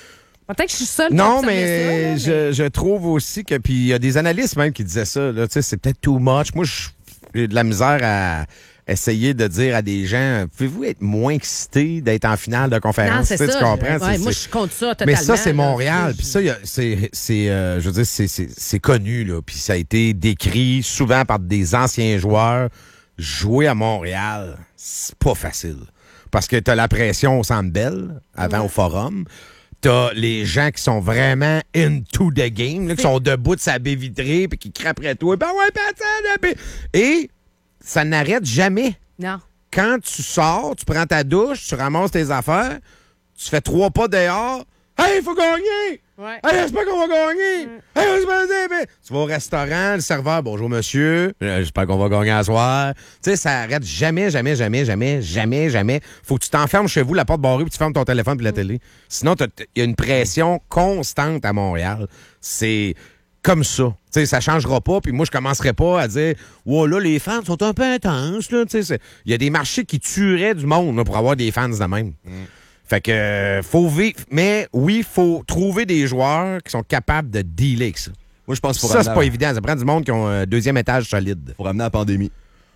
Peut-être que je suis seule.
Non,
qui
mais,
observait ça, là,
je, je trouve aussi que. Puis il y a des analystes même qui disaient ça. Là, tu sais, c'est peut-être too much. Moi, je- j'ai de la misère à essayer de dire à des gens pouvez-vous être moins excités d'être en finale de
Non,
conférence?
c'est
Tu sais,
ça.
tu comprends?
Ouais,
C'est-
moi,
c'est-
je compte ça totalement.
Mais ça, c'est
là.
Montréal.
Je-
Puis ça, il y a- c'est, c'est, euh, je veux dire, c'est, c'est, c'est connu, là. Puis ça a été décrit souvent par des anciens joueurs. Jouer à Montréal, c'est pas facile. Parce que t'as la pression au Centre Bell, avant au Forum. T'as les gens qui sont vraiment into the game, là, qui sont debout de sa baie vitrée, puis qui crient après toi. Ben ouais, personne! Et ça n'arrête jamais.
Non.
Quand tu sors, tu prends ta douche, tu ramasses tes affaires, tu fais trois pas dehors. Hey, il faut gagner!
Ouais.
Hey, j'espère qu'on va gagner! Hey, on se met des- Tu vas au restaurant, le serveur, bonjour monsieur, Euh, j'espère qu'on va gagner à soir. Tu sais, ça arrête jamais, jamais, jamais, jamais, jamais, jamais. Faut que tu t'enfermes chez vous, la porte barrée, puis tu fermes ton téléphone puis la télé. Sinon, il y a une pression constante à Montréal. C'est comme ça. Tu sais, ça changera pas, puis moi, je commencerai pas à dire « Ouais, là, les fans sont un peu intenses. » là. Tu sais, il y a des marchés qui tueraient du monde là, pour avoir des fans de même. Fait que euh, faut vivre. Mais oui, faut trouver des joueurs qui sont capables de dealer avec ça.
Moi, je pense qu'il faut
Ça,
ramener
c'est
à-
pas évident. Ça prend du monde qui ont un deuxième étage solide.
faut ramener la pandémie.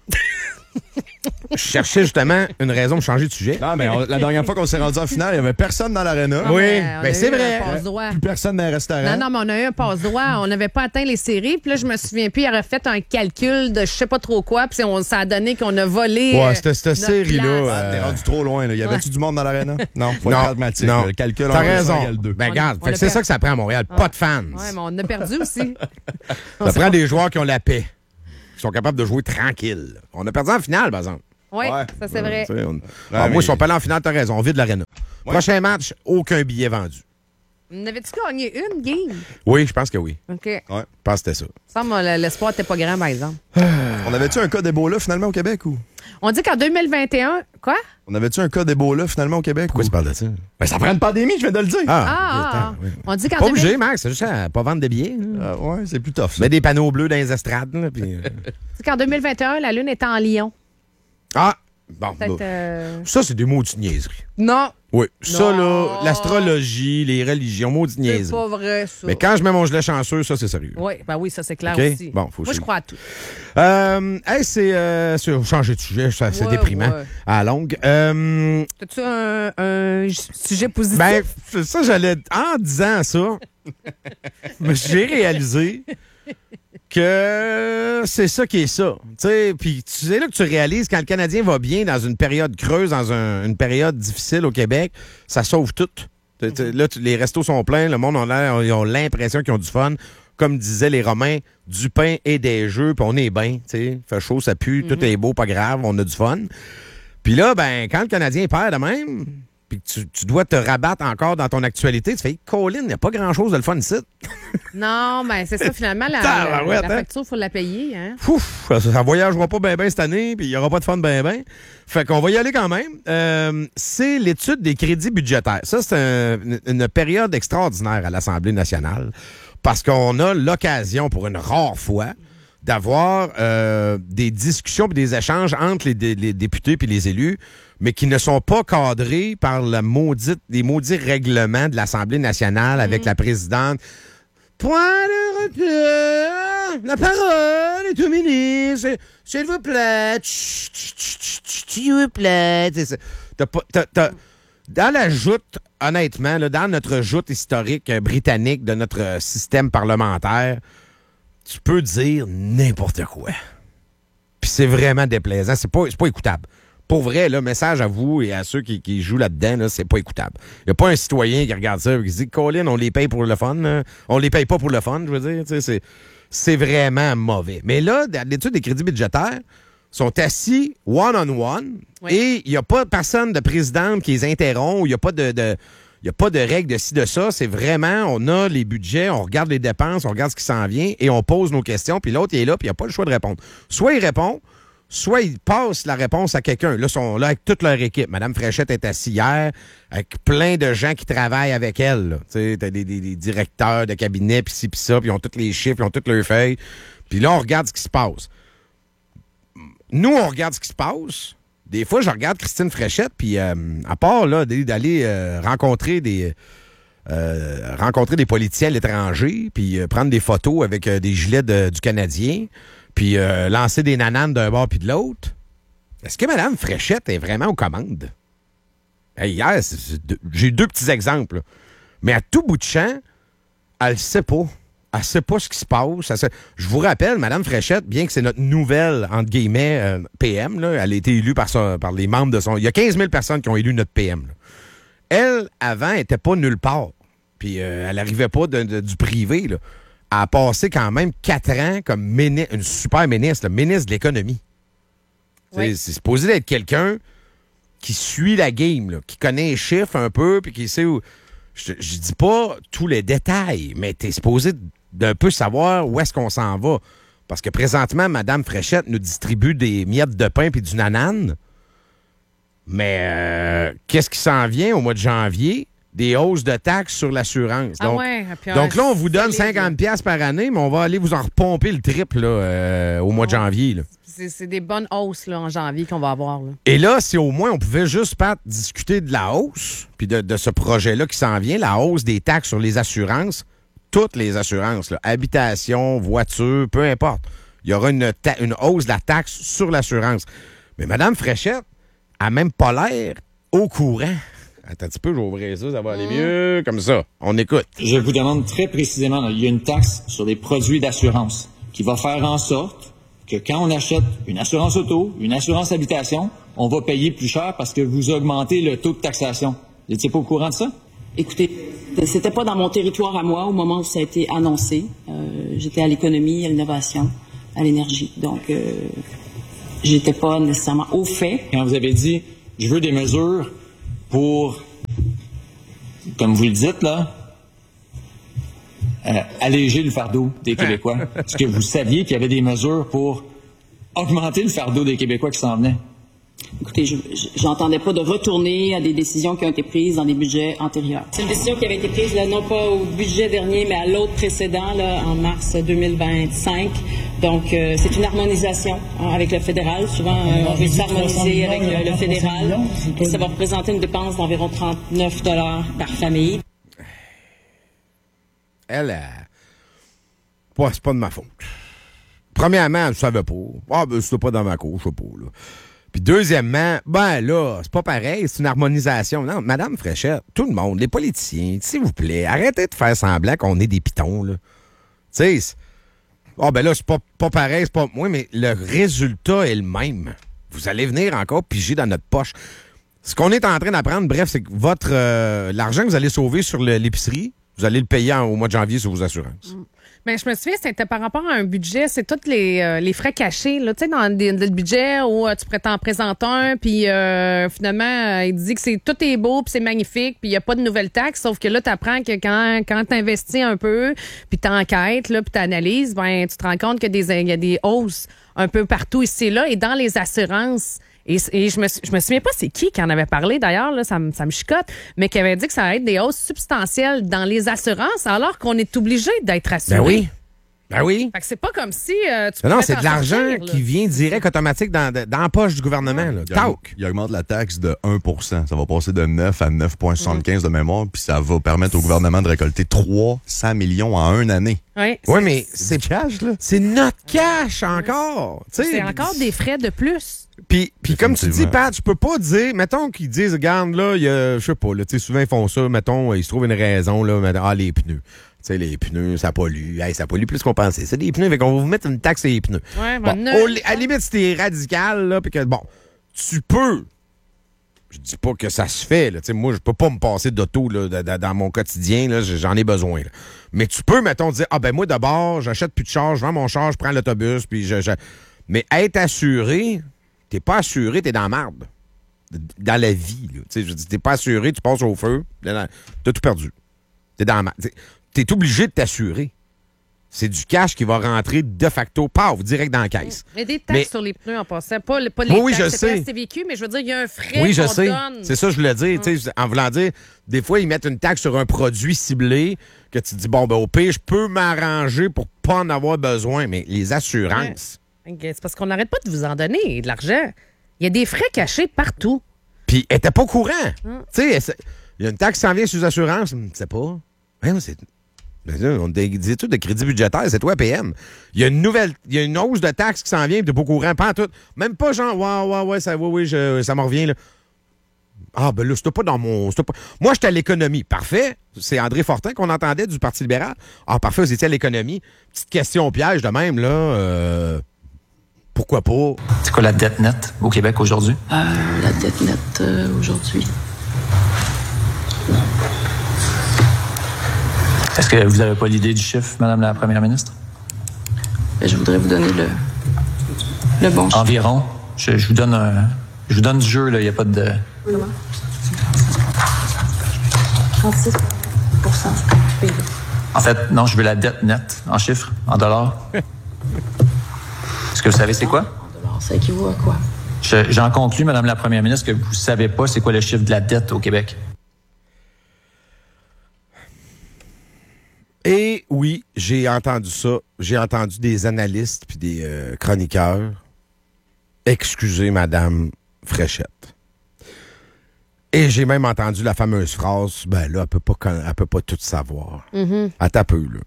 Je cherchais justement une raison pour changer de sujet.
Non, mais on- la dernière fois qu'on s'est rendu en finale, il n'y avait personne dans l'aréna.
Non,
Oui,
mais on
ben
a
c'est
eu
vrai.
un passe-droit.
Plus personne dans les restaurants.
Non, non, mais on a eu un passe-droit. On n'avait pas atteint les séries. Puis là, je me souviens plus, il aurait fait un calcul de je sais pas trop quoi. Puis on, ça a donné qu'on a volé.
Ouais,
euh,
cette, cette
notre
série-là.
place.
Ah,
euh,
t'es rendu trop loin. Là. Y avait-tu
Ouais.
du monde dans l'aréna? Non, faut être
non,
pragmatique.
non.
là. Le calcul,
T'as
on va
raison.
égale deux.
Ben,
On-
regarde,
on
fait que
l'a
c'est
per-
ça que ça prend à Montréal. Pas de fans.
Ouais, mais on a perdu aussi. On
Ça
s'est
prend
pas-
des joueurs qui ont la paix. Qui sont capables de jouer tranquille. On a perdu en finale, par exemple.
Oui,
Ouais.
ça c'est vrai.
Tu sais, on-
Ouais,
Ah,
mais-
Moi, ils sont pas allés en finale, t'as raison. On vide l'aréna.
Ouais.
Prochain match, aucun billet vendu.
N'avais-tu gagné une game?
Oui, je pense que oui.
OK.
Ouais.
Je pense que c'était ça.
Ça, moi, le- l'espoir n'était pas grand, par exemple.
On avait-tu un cas d'Ebola finalement au Québec ou?
On dit qu'en deux mille vingt et un, quoi?
On avait-tu un cas d'Ebola finalement au Québec?
Pourquoi
ou?
tu parles de ça?
Ben, ça prend une pandémie, je viens de le dire.
Ah,
Ah, ah,
attends,
ah.
oui.
On dit qu'en
Pas
deux mille
obligé, Max. C'est juste à pas vendre de billets. là.
Ah, ouais, c'est plus tough. ça.
Mets des panneaux bleus dans les estrades. Là, puis, euh.
on dit qu'en deux mille vingt et un, la Lune était en Lion.
Ah, bon.
Peut-être.
bon.
euh,
Ça, c'est des mots de niaiserie.
Non,
Oui. Ça,
Non.
là, l'astrologie, les religions, mots de
c'est
niaiserie.
pas vrai, ça.
Mais quand je mets mon gilet chanceux, ça, c'est sérieux.
Oui, ben oui, ça c'est clair
OK?
aussi.
Bon, faut
Moi, je
suivre.
crois à tout.
Euh, hey, c'est. Euh, c'est- changer de sujet, ça, c'est
Ouais,
déprimant
ouais.
à la longue. Euh,
T'as-tu un, un j- sujet positif?
ben, f- ça, j'allais. En disant ça, j'ai réalisé que c'est ça qui est ça. Tu sais, puis tu sais là que tu réalises quand le Canadien va bien dans une période creuse, dans un- une période difficile au Québec, ça sauve tout. Tu- tu- Là, tu- les restos sont pleins, le monde a l'air- ils ont l'impression qu'ils ont du fun. Comme disaient les Romains, du pain et des jeux, puis on est bien, tu sais, fait chaud, ça pue, tout est beau, pas grave, on a du fun. Puis là, ben, quand le Canadien perd de même, puis que tu, tu dois te rabattre encore dans ton actualité, tu fais « Colin, il n'y a pas grand-chose de le fun ici. »
Non, ben c'est ça, finalement, la,
Tabarouette,
la
hein?
facture, il faut la payer. Hein?
Ouf, ça, ça voyagera pas bien bien cette année, puis il n'y aura pas de fun bien bien. Fait qu'on va y aller quand même. Euh, c'est l'étude des crédits budgétaires. Ça, c'est un- une, une période extraordinaire à l'Assemblée nationale parce qu'on a l'occasion, pour une rare fois, d'avoir euh, des discussions et des échanges entre les, dé- les députés et les élus, mais qui ne sont pas cadrés par la maudite, les maudits règlements de l'Assemblée nationale avec la présidente. Point de retour. La parole est au ministre. S'il vous plaît. Chut, chut, chut, chut, S'il vous plaît. C'est ça. T'as pas- t'as- t'as- Dans la joute, honnêtement, là, dans notre joute historique euh, britannique de notre euh, système parlementaire, tu peux dire n'importe quoi. Puis c'est vraiment déplaisant. C'est pas, c'est pas écoutable. Pour vrai, là, message à vous et à ceux qui, qui jouent là-dedans, là, c'est pas écoutable. Il n'y a pas un citoyen qui regarde ça et qui se dit « Colin, on les paye pour le fun. Là. On les paye pas pour le fun, je veux dire. » Tu sais, C'est, c'est vraiment mauvais. Mais là, dans l'étude des crédits budgétaires, sont assis one-on-one
Oui.
et il n'y a pas personne de présidente qui les interrompt. Il n'y a pas de... de il n'y a pas de règles de ci, de ça. C'est vraiment, on a les budgets, on regarde les dépenses, on regarde ce qui s'en vient et on pose nos questions. Puis l'autre, il est là, puis il n'a pas le choix de répondre. Soit il répond, soit il passe la réponse à quelqu'un. Là, ils sont là avec toute leur équipe. Madame Fréchette est assise hier avec plein de gens qui travaillent avec elle. là. Tu sais, t'as des, des- des directeurs de cabinet, puis ci, puis ça, puis ils ont tous les chiffres, ils ont toutes leurs feuilles. Puis là, on regarde ce qui se passe. Nous, on regarde ce qui se passe. Des fois, je regarde Christine Fréchette, puis euh, à part là, d'aller d'aller, euh, rencontrer des, euh, rencontrer des politiciens à l'étranger, puis euh, prendre des photos avec euh, des gilets de, du Canadien, puis euh, lancer des nananes d'un bord puis de l'autre. Est-ce que Mme Fréchette est vraiment aux commandes? Hey, hier, c'est, c'est deux, j'ai eu deux petits exemples. Là. Mais à tout bout de champ, elle ne sait pas. Elle ne sait pas ce qui se passe. Sait... Je vous rappelle, Mme Fréchette, bien que c'est notre nouvelle, entre guillemets, euh, P M, là, elle a été élue par, son, par les membres de son... Il y a quinze mille personnes qui ont élu notre P M. Là. Elle, avant, n'était pas nulle part. Puis euh, elle n'arrivait pas de, de, du privé. Là. Elle a passé quand même quatre ans comme mini... une super ministre, là, ministre de l'économie. Oui. C'est supposé d'être quelqu'un qui suit la game, là, qui connaît les chiffres un peu, puis qui sait où... Je, je dis pas tous les détails, mais t'es supposé d'un peu savoir où est-ce qu'on s'en va. Parce que présentement, Mme Fréchette nous distribue des miettes de pain puis du nanane. Mais euh, qu'est-ce qui s'en vient au mois de janvier? Des hausses de taxes sur l'assurance.
Ah
donc,
ouais, puis
donc là, on vous donne
les...
cinquante dollars par année, mais on va aller vous en repomper le triple là, euh, au mois de janvier. Là.
C'est, c'est des bonnes hausses là, en janvier qu'on va avoir. Là.
Et là, si au moins on pouvait juste pas discuter de la hausse, puis de, de ce projet-là qui s'en vient, la hausse des taxes sur les assurances, toutes les assurances, là, habitation, voiture, peu importe. Il y aura une, ta- une hausse de la taxe sur l'assurance. Mais Mme Fréchette a même pas l'air au courant. Attends un petit peu, je vais ouvrir ça, ça va aller mieux. Comme ça, on écoute.
Je vous demande très précisément, il y a une taxe sur les produits d'assurance qui va faire en sorte que quand on achète une assurance auto, une assurance habitation, on va payer plus cher parce que vous augmentez le taux de taxation. Vous n'étiez pas au courant de ça?
Écoutez, c'était pas dans mon territoire à moi au moment où ça a été annoncé. Euh, j'étais à l'économie, à l'innovation, à l'énergie. Donc, euh, j'étais pas nécessairement au fait.
Quand vous avez dit, je veux des mesures pour, comme vous le dites, là, euh, alléger le fardeau des Québécois. Est-ce que vous saviez qu'il y avait des mesures pour augmenter le fardeau des Québécois qui s'en venaient?
Écoutez, je j'entendais pas de retourner à des décisions qui ont été prises dans des budgets antérieurs. C'est une décision qui avait été prise, là, non pas au budget dernier, mais à l'autre précédent, là, en mars deux mille vingt-cinq. Donc, euh, c'est une harmonisation hein, avec le fédéral. Souvent, euh, on veut s'harmoniser avec le, le fédéral. Et ça va représenter une dépense d'environ trente-neuf dollars par famille.
Elle, elle... Ouais, c'est pas de ma faute. Premièrement, elle ne savait pas. Ah, ben, c'était pas dans ma cour, je sais pas, là. Puis deuxièmement, ben là, c'est pas pareil, c'est une harmonisation. Non, Mme Fréchette, tout le monde, les politiciens, s'il vous plaît, arrêtez de faire semblant qu'on est des pitons, là. Tu sais, ah oh, ben là, c'est pas, pas pareil, c'est pas moi, mais le résultat est le même. Vous allez venir encore piger dans notre poche. Ce qu'on est en train d'apprendre, bref, c'est que votre euh, l'argent que vous allez sauver sur le, l'épicerie, vous allez le payer en, au mois de janvier sur vos assurances.
Mm. Mais je me souviens, c'était par rapport à un budget, c'est tous les, euh, les frais cachés. Tu sais, dans des, le budget où euh, tu pourrais t'en présenter un, puis euh, finalement, euh, il dit que c'est tout est beau, puis c'est magnifique, puis il n'y a pas de nouvelles taxes, sauf que là, tu apprends que quand, quand tu investis un peu, puis tu enquêtes, puis tu analyses, ben, tu te rends compte qu'il y, y a des hausses un peu partout ici et là, et dans les assurances. Et, et je me je me souviens pas c'est qui qui en avait parlé d'ailleurs, là, ça, me, ça me chicote, mais qui avait dit que ça allait être des hausses substantielles dans les assurances alors qu'on est obligé d'être assuré.
Ben oui. Ben oui.
Fait que c'est pas comme si euh, tu
Non,
pouvais
c'est
t'en
de l'argent
sortir, là.
qui vient direct, automatique, dans, dans la poche du gouvernement. Là.
Il, augmente,
Talk.
il augmente la taxe de un pour cent. Ça va passer de neuf à neuf virgule soixante-quinze de mémoire, puis ça va permettre au gouvernement de récolter trois cents millions en une année.
Oui,
Oui, mais c'est
cash, là.
C'est notre cash encore. T'sais,
c'est encore des frais de plus.
Puis, puis comme tu dis,
Définitivement.
Pat, je peux pas dire, mettons qu'ils disent, regarde, là, il y a, je sais pas, là, tu sais, souvent ils font ça, mettons, ils se trouvent une raison, là, mettons, ah, les pneus. Tu sais, les pneus, ça pollue. Hey, ça pollue plus qu'on pensait. C'est des pneus, fait qu'on va vous mettre une taxe sur les pneus.
Ouais,
bon,
ben,
au-
neuf.
à la limite, si t'es radical, là, puis que, bon, tu peux. Je dis pas que ça se fait, là. Tu sais, moi, je peux pas me passer d'auto, là, de- de- dans mon quotidien, là, j'en ai besoin, là. Mais tu peux, mettons, dire, ah, ben, moi, d'abord, j'achète plus de char, je vends mon char, je prends l'autobus, puis je, je... Mais être assuré, t'es pas assuré, t'es dans la marde. Dans la vie, là. Tu sais, je dis, t'es pas assuré, tu passes au feu, t'as tout perdu. T'es dans la marde. T'sais, t'es obligé de t'assurer. C'est du cash qui va rentrer de facto, paf, direct dans la caisse.
Il y a des taxes
Mais-
sur les pneus en passant. Pas, pas les
Oui, oui,
taxes
je
C P
sais.
S T V Q, mais je veux dire, il y a un frais
Oui, je
qu'on
sais.
donne.
C'est ça que je voulais dire. tu sais, En voulant dire, des fois, ils mettent une taxe sur un produit ciblé que tu te dis, bon, ben au pire, je peux m'arranger pour pas en avoir besoin. Mais les assurances,
Ok, c'est parce qu'on n'arrête pas de vous en donner de l'argent. Il y a des frais cachés partout.
puis elle était pas au courant.
Hum.
Tu sais, elle- Il y a une taxe qui s'en vient sur les assurances. Je ne sais pas. Hein, c'est... On a des études de crédit budgétaire, c'est toi, P M. Il y a une nouvelle, il y a une hausse de taxes qui s'en vient, tu n'es pas au courant, pas en tout. Même pas genre, ouais, ouais, ouais, ça, ouais, ouais, je, ça me revient, là. Ah, ben là, c'était pas dans mon. Pas... Moi, j'étais à l'économie. Parfait. C'est André Fortin qu'on entendait du Parti libéral. Ah, parfait, vous étiez à l'économie. Petite question piège de même, là. Euh... Pourquoi pas?
C'est quoi la dette nette au Québec aujourd'hui?
Euh, la dette nette euh, aujourd'hui.
Est-ce que vous n'avez pas l'idée du chiffre, Madame la Première ministre?
Ben, je voudrais vous donner le, le bon chiffre.
Environ. Je, je vous donne un. Je vous donne du jeu, là. Il n'y a pas de.
Comment? trente-six pour cent du P I B.
En fait, non, je veux la dette nette, en chiffres, en dollars. Est-ce que vous savez c'est quoi?
En dollars, ça équivaut à quoi?
Je, j'en conclus, Madame la Première ministre, que vous ne savez pas c'est quoi le chiffre de la dette au Québec.
Et oui, j'ai entendu ça. J'ai entendu des analystes puis des euh, chroniqueurs. Excusez, Madame Fréchette. Et j'ai même entendu la fameuse phrase, ben là, elle peut pas, elle peut pas tout savoir.
Mm-hmm.
Attends un peu, là.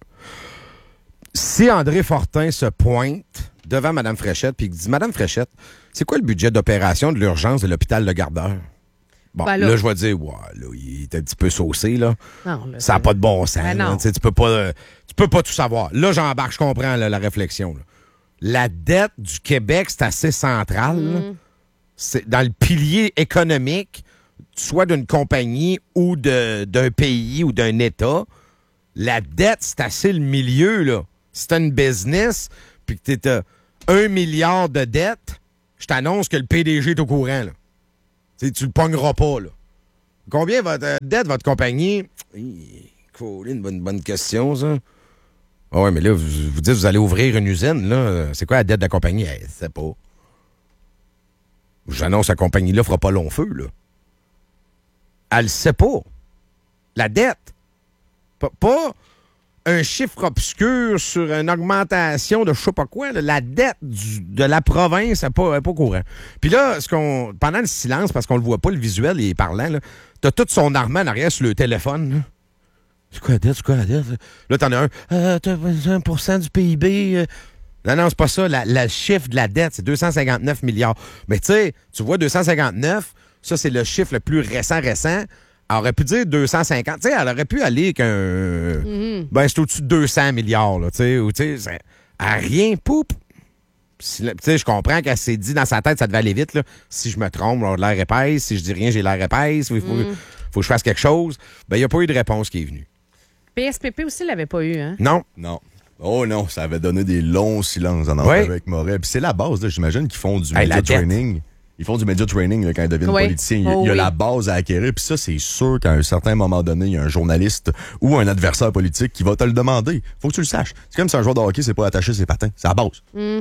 Si André Fortin se pointe devant Mme Fréchette puis il dit, Madame Fréchette, c'est quoi le budget d'opération de l'urgence de l'hôpital Le Gardeur? Bon,
ben
là,
là,
je vais dire, ouais, là, il est un petit peu saucé, là.
Non, là,
ça n'a pas de bon sens.
Ben non.
Tu sais, tu peux pas, euh, tu peux pas tout savoir. Là, j'embarque, je comprends là, la réflexion. Là. La dette du Québec, c'est assez central.
Mm.
Là. C'est dans le pilier économique, soit d'une compagnie ou de, d'un pays ou d'un État. La dette, c'est assez le milieu, là. Si t'as une business, puis que t'as un milliard de dettes, je t'annonce que le P D G est au courant, là. T'sais, tu le pogneras pas, là. Combien votre euh, dette, votre compagnie? C'est une bonne, bonne question, ça. Ah ouais, mais là, vous, vous dites que vous allez ouvrir une usine, là. C'est quoi la dette de la compagnie? Elle sait pas. J'annonce que la compagnie-là fera pas long feu, là. Elle sait pas. La dette. Pas, pas un chiffre obscur sur une augmentation de je sais pas quoi. Là. La dette du, de la province n'est pas, pas au courant. Puis là, ce qu'on, pendant le silence, parce qu'on le voit pas, le visuel, il est parlant, là, t'as tout son armement en arrière sur le téléphone. Là. C'est quoi la dette? C'est quoi la dette? Là, t'en as un. Euh, t'as un pour cent du P I B. Euh. Non, non, c'est pas ça. La, la chiffre de la dette, c'est deux cent cinquante-neuf milliards. Mais tu sais, tu vois, deux cent cinquante-neuf, ça, c'est le chiffre le plus récent, récent. Elle aurait pu dire deux cent cinquante. Tu sais, elle aurait pu aller avec un. Mm-hmm. Ben, c'est au-dessus de deux cents milliards, là. Tu sais, ou tu sais, à rien, poup. Tu sais, je comprends qu'elle s'est dit dans sa tête, ça devait aller vite, là. Si je me trompe, j'ai l'air épaisse. Si je dis rien, j'ai l'air épaisse. Il faut, mm. faut que je fasse quelque chose. Ben, il n'y a pas eu de réponse qui est venue.
P S P P aussi l'avait pas eu, hein?
Non.
Non. Oh non, ça avait donné des longs silences en
oui.
avec Moret. Puis c'est la base, là, j'imagine qu'ils font du
hey,
media training. Ils font du media training là, quand ils deviennent
oui.
politiciens. Il y a,
oh,
il y a
oui.
la base à acquérir. Puis ça, c'est sûr qu'à un certain moment donné, il y a un journaliste ou un adversaire politique qui va te le demander. Faut que tu le saches. C'est comme si un joueur de hockey c'est pas attaché ses patins. C'est la base.
Mm.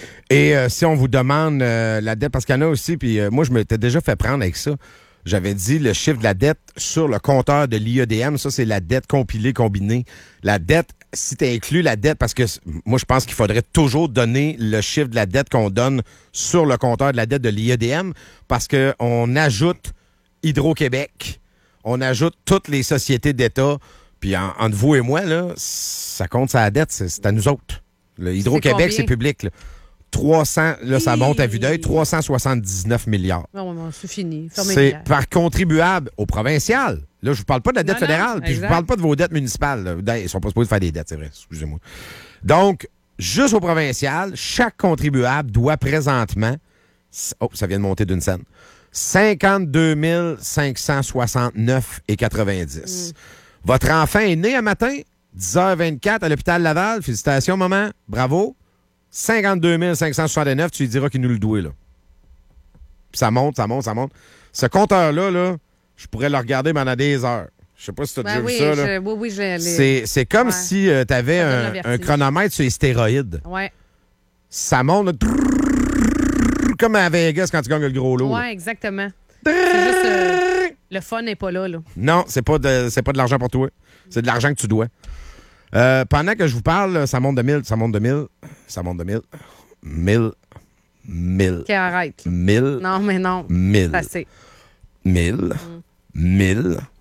Et euh, si on vous demande euh, la dette, parce qu'il y en a aussi, puis euh, moi, je m'étais déjà fait prendre avec ça. J'avais dit le chiffre de la dette sur le compteur de l'I E D M. Ça, c'est la dette compilée, combinée. La dette, si tu inclus la dette, parce que moi, je pense qu'il faudrait toujours donner le chiffre de la dette qu'on donne sur le compteur de la dette de l'I E D M, parce qu'on ajoute Hydro-Québec, on ajoute toutes les sociétés d'État, puis en, entre vous et moi, là, ça compte sa dette, c'est, c'est à nous autres. Le Hydro-Québec, c'est public, là. trois cents, là, ça monte à vue d'œil, trois cent soixante-dix-neuf milliards.
Non, non, c'est fini. Fermez
C'est
les bières.
par contribuable au provincial. Là, je vous parle pas de la dette
Non, non,
fédérale, puis je vous
exact.
parle pas de vos dettes municipales. Là. Ils sont pas supposés faire des dettes, c'est vrai, excusez-moi. Donc, juste au provincial, chaque contribuable doit présentement, oh, ça vient de monter d'une scène, cinquante-deux mille cinq cent soixante-neuf et quatre-vingt-dix. Mm. Votre enfant est né un matin, dix heures vingt-quatre à l'hôpital Laval. Félicitations, maman. Bravo. cinquante-deux mille cinq cent soixante-neuf, tu lui diras qu'il nous le doit, là. Puis ça monte, ça monte, ça monte. Ce compteur-là, là, je pourrais le regarder pendant des heures. Je sais pas si tu as
Ben
déjà
oui,
vu ça, là.
je, oui, oui, je l'ai.
C'est, c'est comme
Ouais.
si euh, tu avais
Ça donne
un,
le
un
vertige.
chronomètre sur les stéroïdes.
Ouais.
Ça monte, là, trrrr, comme à Vegas quand tu gagnes le gros lot. là.
Ouais, exactement. C'est juste. euh, le fun n'est pas là, là.
Non, c'est pas de, c'est pas de l'argent pour toi. C'est de l'argent que tu dois. Euh, pendant que je vous parle, là, ça monte de mille, ça monte de mille, ça monte de mille, mille, mille,
OK, arrête.
mille,
Non, mais non.
mille,
C'est assez.
mille,
Mm.
mille,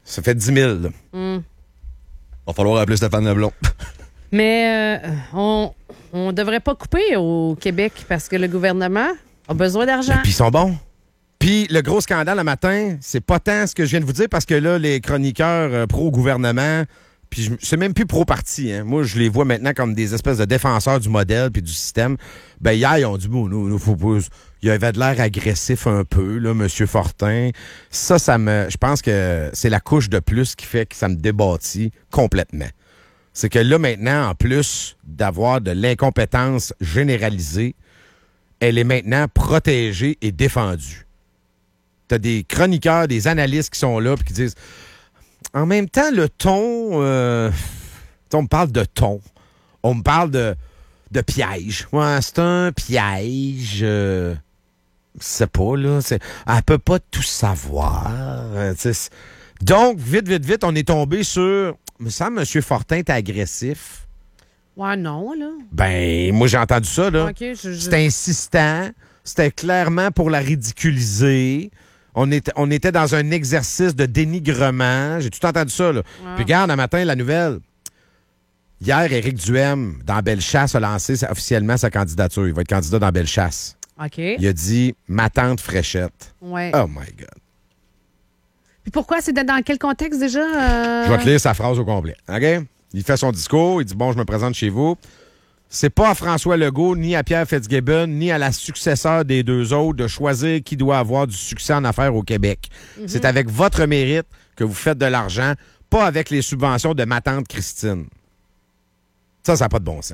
Ça fait dix mille. Là.
Mm.
Va falloir appeler Stéphane Leblond.
Mais euh, on on devrait pas couper au Québec parce que le gouvernement a besoin d'argent.
Puis ils sont bons. Puis le gros scandale le matin, c'est pas tant ce que je viens de vous dire parce que là, les chroniqueurs euh, pro-gouvernement, puis je- c'est même plus pro-parti. Hein. Moi, je les vois maintenant comme des espèces de défenseurs du modèle puis du système. Ben hier, ils ont dit, bon, nous, nous faut pas... Il avait de l'air agressif un peu, là, M. Fortin. Ça, ça me... Je pense que c'est la couche de plus qui fait que ça me débattit complètement. C'est que là, maintenant, en plus d'avoir de l'incompétence généralisée, elle est maintenant protégée et défendue. T'as des chroniqueurs, des analystes qui sont là et qui disent en même temps, le ton, euh, on me parle de ton. On me parle de, de piège. Ouais, c'est un piège. Euh, je sais pas, là. C'est, elle peut pas tout savoir. Euh, tu sais, donc, vite, vite, vite, on est tombé sur. Me semble M. Fortin est agressif.
Ouais, non, là.
Ben, moi, j'ai entendu ça, là.
OK, je- je-
C'était insistant. C'était clairement pour la ridiculiser. On était, on était dans un exercice de dénigrement. J'ai tout entendu ça, là. Puis regarde, un matin, la nouvelle. Hier, Éric Duhem, dans Bellechasse, a lancé sa- officiellement sa candidature. Il va être candidat dans Bellechasse.
OK.
Il a dit « Ma tante Fréchette
Ouais. ».
Oh my God.
Puis pourquoi? C'est dans quel contexte déjà? euh?
Je vais te lire sa phrase au complet. OK? Il fait son discours. Il dit « Bon, je me présente chez vous. C'est pas à François Legault, ni à Pierre Fitzgibbon, ni à la successeur des deux autres de choisir qui doit avoir du succès en affaires au Québec. C'est avec votre mérite que vous faites de l'argent, pas avec les subventions de ma tante Christine. » Ça, ça n'a pas de bon sens.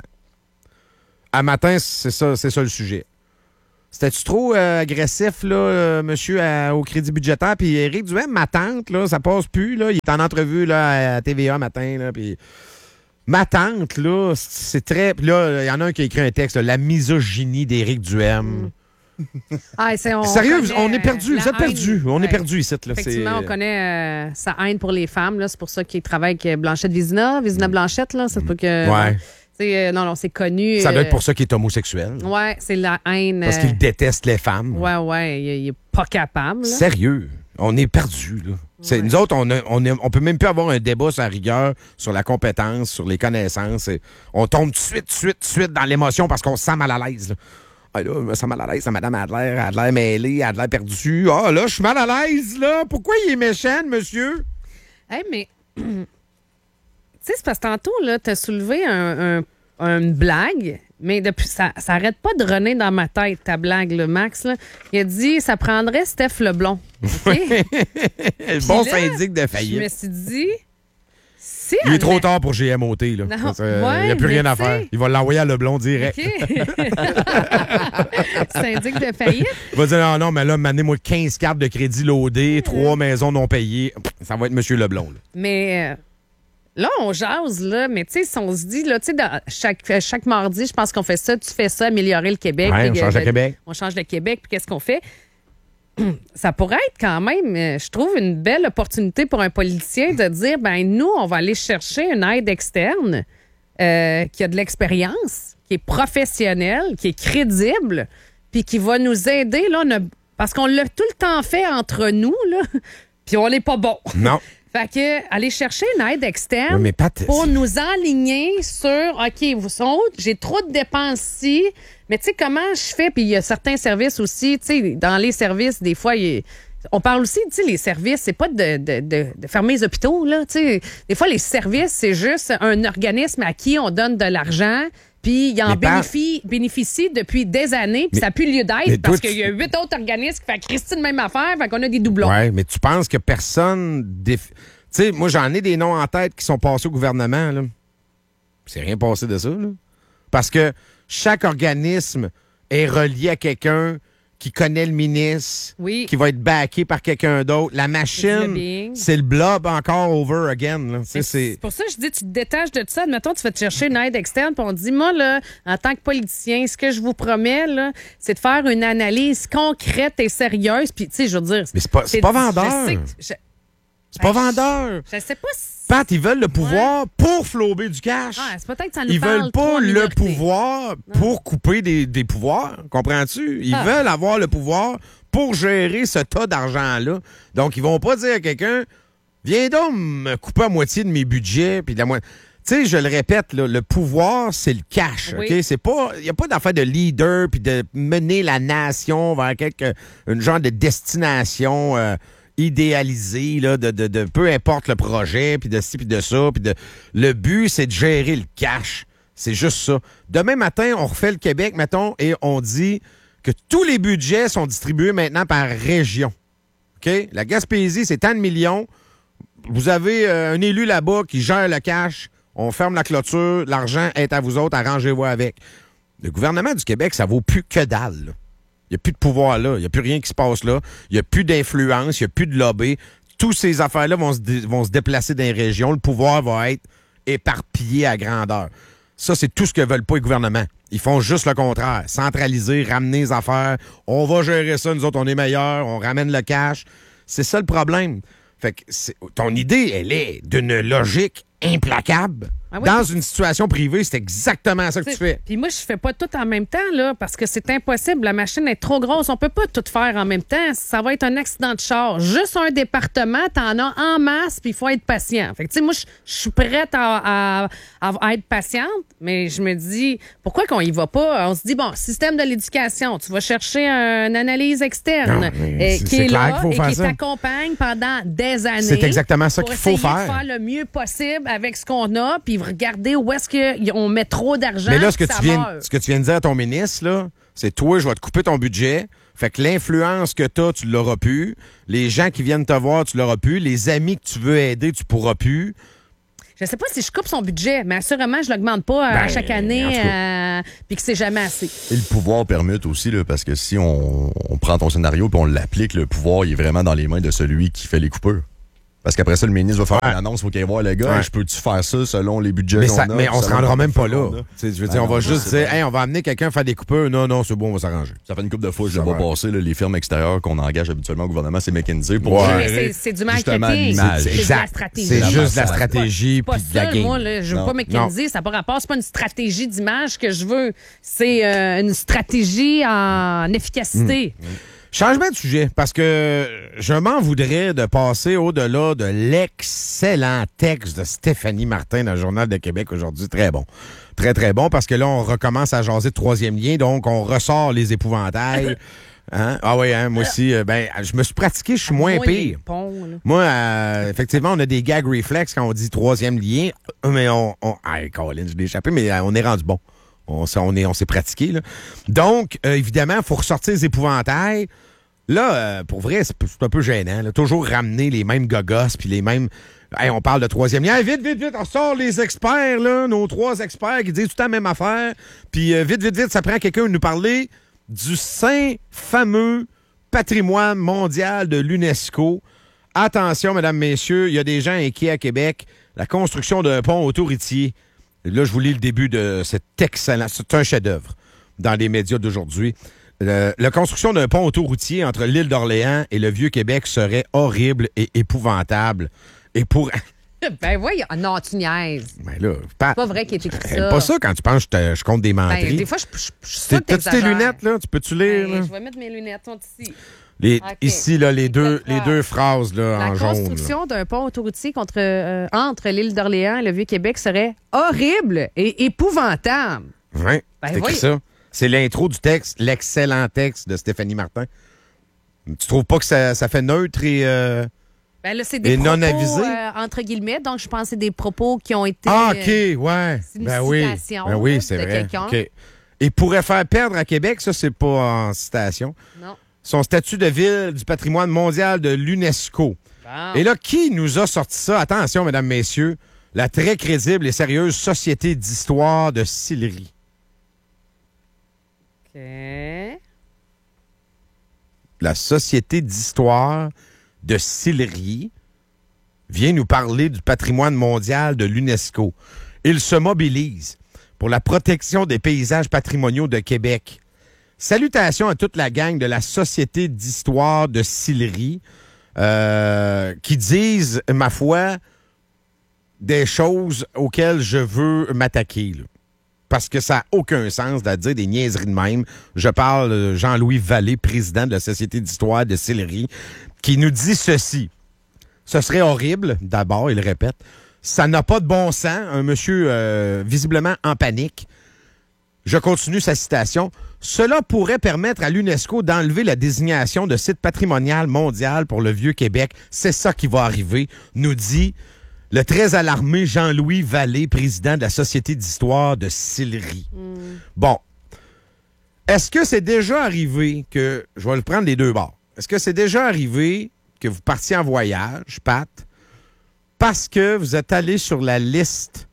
À matin, c'est ça, c'est ça le sujet. C'était-tu trop euh, agressif, là, euh, monsieur, à- au crédit budgétaire? Puis Éric Duhem, ma tante, là, ça passe plus, là. Il est en entrevue, là, à T V A matin, là, puis... Ma tante, là, c'est très... Puis là, il y en a un qui a écrit un texte, là, La misogynie d'Éric Duhem.
Ah, c'est, on
Sérieux,
connaît,
on est perdu,
la
vous êtes perdus.
haine.
On est
Ouais.
perdu ici, là.
Effectivement,
c'est...
on connaît euh, sa haine pour les femmes. Là. C'est pour ça qu'il travaille avec Blanchette Vizina. Vizina Blanchette, là. C'est pas que.
Ouais.
Non, c'est, euh, non, non, c'est connu.
Ça doit
euh,
être pour ça qu'il est homosexuel.
Ouais, c'est la haine.
Parce
euh,
qu'il déteste les femmes.
Ouais, ouais, il, il est pas capable. Là.
Sérieux, on est perdu là. C'est,
Ouais.
Nous autres, on, a, on, a- on peut même plus avoir un débat sur la rigueur, sur la compétence, sur les connaissances. Et on tombe tout de suite, tout de suite, tout de suite dans l'émotion parce qu'on se sent mal à l'aise. Là. Ah là, je me sens mal à l'aise. La madame a de l'air, a de l'air mêlée, a de l'air perdue. Ah là, je suis mal à l'aise, là. Pourquoi il est méchant, monsieur?
Hey, mais. Tu sais, c'est parce que tantôt, là, t'as soulevé un, un- une blague, mais depuis, ça, ça arrête pas de runner dans ma tête, ta blague, là, Max. Là. Il a dit ça prendrait Steph Leblond. OK?
Le bon
là,
syndic de
Je me
faillite.
suis dit. Si
Il est
elle
trop
met-
tard pour G M O T. Là.
Non,
Ça, euh,
ouais,
il n'y a plus
mais
rien à
tu sais-
faire. Il va l'envoyer à Leblond direct.
OK. Syndic de faillite.
Il va dire non, non, mais là, m'amenez-moi quinze cartes de crédit loadées, trois maisons non payées. Ça va être M. Leblond. Là.
Mais euh, là, on jase, là. Mais tu sais, si on se dit, là, tu sais, dans chaque, chaque mardi, je pense qu'on fait ça, tu fais ça, améliorer le Québec.
Ouais, on
puis,
change
euh,
le Québec.
On change le Québec, puis qu'est-ce qu'on fait? Ça pourrait être quand même, euh, je trouve, une belle opportunité pour un politicien de dire, ben nous, on va aller chercher une aide externe euh, qui a de l'expérience, qui est professionnelle, qui est crédible, puis qui va nous aider, là, on a- parce qu'on l'a tout le temps fait entre nous, là, puis on n'est pas bon.
Non.
Fait que, aller chercher une aide externe
Oui, mais Pat,
pour nous enligner sur, OK, vous sont, j'ai trop de dépenses ici, mais tu sais, comment je fais? Puis il y a certains services aussi, tu sais, dans les services, des fois, il y a- on parle aussi, tu sais, les services, c'est pas de, de, de, de fermer les hôpitaux, là, tu sais. Des fois, les services, c'est juste un organisme à qui on donne de l'argent, puis il en
Mais Pat-
bénéficie, bénéficie depuis des années, puis
Mais-
ça n'a plus lieu
mais
d'être
toi,
parce
tu-
qu'il y a huit autres organismes qui font Christine même affaire, fait qu'on a des doublons.
Ouais, mais tu penses que personne. Déf... Tu sais, moi, j'en ai des noms en tête qui sont passés au gouvernement, là. C'est rien passé de ça, là. Parce que chaque organisme est relié à quelqu'un qui connaît le ministre,
Oui.
qui va être backé par quelqu'un d'autre. La
C'est du
machine,
lobbying.
c'est le blob encore over again, là. Tu sais,
Mais
c'est.
C'est pour ça que je dis, tu te détaches de ça. Admettons, tu vas te chercher une aide externe, puis on te dit, moi, là, en tant que politicien, ce que je vous promets, là, c'est de faire une analyse concrète et sérieuse. Puis, tu sais, je veux dire.
Mais c'est pas- c'est pas vendeur.
Je sais que- je-
C'est pas
Ben,
vendeur.
Je sais pas si.
Pat, ils veulent le pouvoir pour flouber du cash.
Ah, c'est peut-être que ça nous
Ils
parle
veulent
trop
pas
en
le
minorité.
pouvoir pour couper des, des pouvoirs. Comprends-tu? Ils
Ah.
veulent avoir le pouvoir pour gérer ce tas d'argent-là. Donc, ils vont pas dire à quelqu'un, viens donc me couper à moitié de mes budgets, puis de la moitié. Tu sais, je le répète, là, le pouvoir, c'est le cash,
Oui.
OK? C'est pas, il n'y a pas d'affaire de leader puis de mener la nation vers quelque, une genre de destination euh, idéalisée, là, de, de, de peu importe le projet, puis de ci, puis de ça, puis de... Le but, c'est de gérer le cash. C'est juste ça. Demain matin, on refait le Québec, mettons, et on dit que tous les budgets sont distribués maintenant par région. OK? La Gaspésie, c'est tant de millions. Vous avez euh, un élu là-bas qui gère le cash. On ferme la clôture, l'argent est à vous autres, arrangez-vous avec. Le gouvernement du Québec, ça vaut plus que dalle. Il n'y a plus de pouvoir là, il n'y a plus rien qui se passe là, il n'y a plus d'influence, il n'y a plus de lobby. Toutes ces affaires-là vont se, dé- vont se déplacer dans les régions. Le pouvoir va être éparpillé à grandeur. Ça, c'est tout ce que veulent pas les gouvernements. Ils font juste le contraire. Centraliser, ramener les affaires. On va gérer ça, nous autres, on est meilleurs, on ramène le cash. C'est ça le problème. Fait que c'est- ton idée, elle est d'une logique implacable.
Ah oui,
Dans
puis-
une situation privée, c'est exactement ça que tu fais.
Puis moi, je fais pas tout en même temps, là, parce que c'est impossible. La machine est trop grosse. On peut pas tout faire en même temps. Ça va être un accident de char. Juste un département, t'en as en masse, puis il faut être patient. Fait que, tu sais, moi, je je suis prête à, à- à- à être patiente, mais je me dis, pourquoi qu'on y va pas? On se dit, bon, système de l'éducation, tu vas chercher une analyse externe
Non, mais
euh,
c'est-
qui
c'est
est
clair
là
qu'il faut
et
faire
qui
ça.
t'accompagne pendant des années.
C'est exactement ça
pour
qu'il faut
essayer
faire.
de faire le mieux possible avec ce qu'on a, puis regarder où est-ce qu'on met trop d'argent.
Mais là, ce que,
ça
tu viens,
meurt.
ce que tu viens de dire à ton ministre, là, c'est toi, je vais te couper ton budget. Fait que l'influence que tu as, tu l'auras plus. Les gens qui viennent te voir, tu l'auras plus. Les amis que tu veux aider, tu pourras plus.
Je sais pas si je coupe son budget, mais assurément, je l'augmente pas euh,
Ben,
à chaque année,
en tout
euh, puis que c'est jamais assez.
Et le pouvoir permute aussi, là, parce que si on, on prend ton scénario et on l'applique, le pouvoir il est vraiment dans les mains de celui qui fait les coupeurs. Parce qu'après ça, le ministre va faire
Ouais.
une annonce, il faut qu'il voir le gars.
Ouais.
Je peux-tu faire ça selon les budgets
Mais,
qu'on
ça-
a?
mais on se
selon
rendra
le
même pas
portefeuille
là.
qu'on a?
Tu sais, je veux
Ben
dire, on
non,
va
ça,
juste
c'est
dire,
pas-
hey, on va amener quelqu'un faire des coupeurs. Non, non, c'est bon, on va s'arranger.
Ça fait une couple de fois, je
Ça
le vois
va.
passer, là, les firmes extérieures qu'on engage habituellement au gouvernement, c'est McKinsey pour
Ouais.
Mais
gérer
c'est- c'est du
justement
marketing.
l'image.
C'est de la
Exact.
stratégie.
C'est
La
juste de la
masse.
stratégie
Pas
puis de la
seul,
game.
moi, là, je veux
Non.
pas McKinsey, ça n'a pas rapport. C'est pas une stratégie d'image que je veux. C'est euh, une stratégie en efficacité.
Changement de sujet, parce que je m'en voudrais de passer au-delà de l'excellent texte de Stéphanie Martin dans le Journal de Québec aujourd'hui. Très bon. Très, très bon, parce que là, on recommence à jaser de troisième lien, donc on ressort les épouvantails. Hein? Ah oui, hein, moi aussi, euh, ben, je me suis pratiqué, je suis moins
Moins les
pire.
ponts, là.
Moi, euh, effectivement, on a des gag reflex quand on dit troisième lien, mais on... on ah, Colin, je l'ai échappé, mais euh, on est rendu bon. On, s'est- on est, on s'est pratiqué, là. Donc, euh, évidemment, il faut ressortir les épouvantails. Là, euh, pour vrai, c'est, c'est un peu gênant. Là. Toujours ramener les mêmes gogos puis les mêmes... Hey, on parle de troisième lien. Hey, vite, vite, vite, on sort les experts, là, nos trois experts qui disent tout le temps la même affaire. Puis euh, vite, vite, vite, ça prend quelqu'un de nous parler du saint fameux patrimoine mondial de l'UNESCO. Attention, mesdames, messieurs, il y a des gens inquiets à Québec. La construction d'un pont autoroutier. Là, je vous lis le début de cet excellent... C'est un chef-d'œuvre dans les médias d'aujourd'hui. Euh, la construction d'un pont autoroutier entre l'île d'Orléans et le Vieux-Québec serait horrible et épouvantable. Et pour...
Ben voyons. Ah non, tu niaises.
Ben là, pas,
C'est pas vrai qu'il est écrit
J'aime
ça.
pas ça quand tu penses que je, te- je compte des
Ben,
menteries.
des fois, je, je, je, je suis
T'es-
sûre que
T'as-tu tes
t'exagères.
lunettes, là? Tu peux-tu lire?
Ben,
là?
je vais mettre mes lunettes, sont ici.
Les-
Ok.
Ici, là, les deux,
Exactement.
les deux phrases là,
La
en jaune. là.
construction d'un pont autoroutier contre, euh, entre l'île d'Orléans et le Vieux-Québec serait horrible et épouvantable.
Ouais,
Ben,
c'est écrit
voyons.
ça. C'est l'intro du texte, l'excellent texte de Stéphanie Martin. Tu trouves pas que ça, ça fait neutre et... euh,
Ben là, c'est des
Et
propos,
non avisé?
euh, entre guillemets, donc je pense que c'est des propos qui ont été...
Ah,
euh,
OK, ouais.
c'est une
Ben oui.
citation,
Ben oui,
là,
c'est
de
vrai.
quelqu'un.
OK. Et pourrait faire perdre à Québec, ça, c'est pas en citation,
Non.
son statut de ville du patrimoine mondial de l'UNESCO.
Bon.
Et là, qui nous a sorti ça? Attention, mesdames, messieurs. La très crédible et sérieuse Société d'histoire de Sillery.
OK.
La Société d'histoire de Sillery vient nous parler du patrimoine mondial de l'UNESCO. Il se mobilise pour la protection des paysages patrimoniaux de Québec. Salutations à toute la gang de la Société d'histoire de Sillery euh, qui disent, ma foi, des choses auxquelles je veux m'attaquer, là. Parce que ça n'a aucun sens de dire des niaiseries de même. Je parle de Jean-Louis Vallée, président de la Société d'histoire de Sillery, qui nous dit ceci. Ce serait horrible, d'abord, il le répète. Ça n'a pas de bon sens. Un monsieur euh, visiblement en panique. Je continue sa citation. Cela pourrait permettre à l'UNESCO d'enlever la désignation de site patrimonial mondial pour le Vieux-Québec. C'est ça qui va arriver, nous dit le très alarmé Jean-Louis Vallée, président de la Société d'histoire de Sillery. Mm. Bon. Est-ce que c'est déjà arrivé que... Je vais le prendre les deux bords. Est-ce que c'est déjà arrivé que vous partiez en voyage, Pat, parce que vous êtes allé sur la liste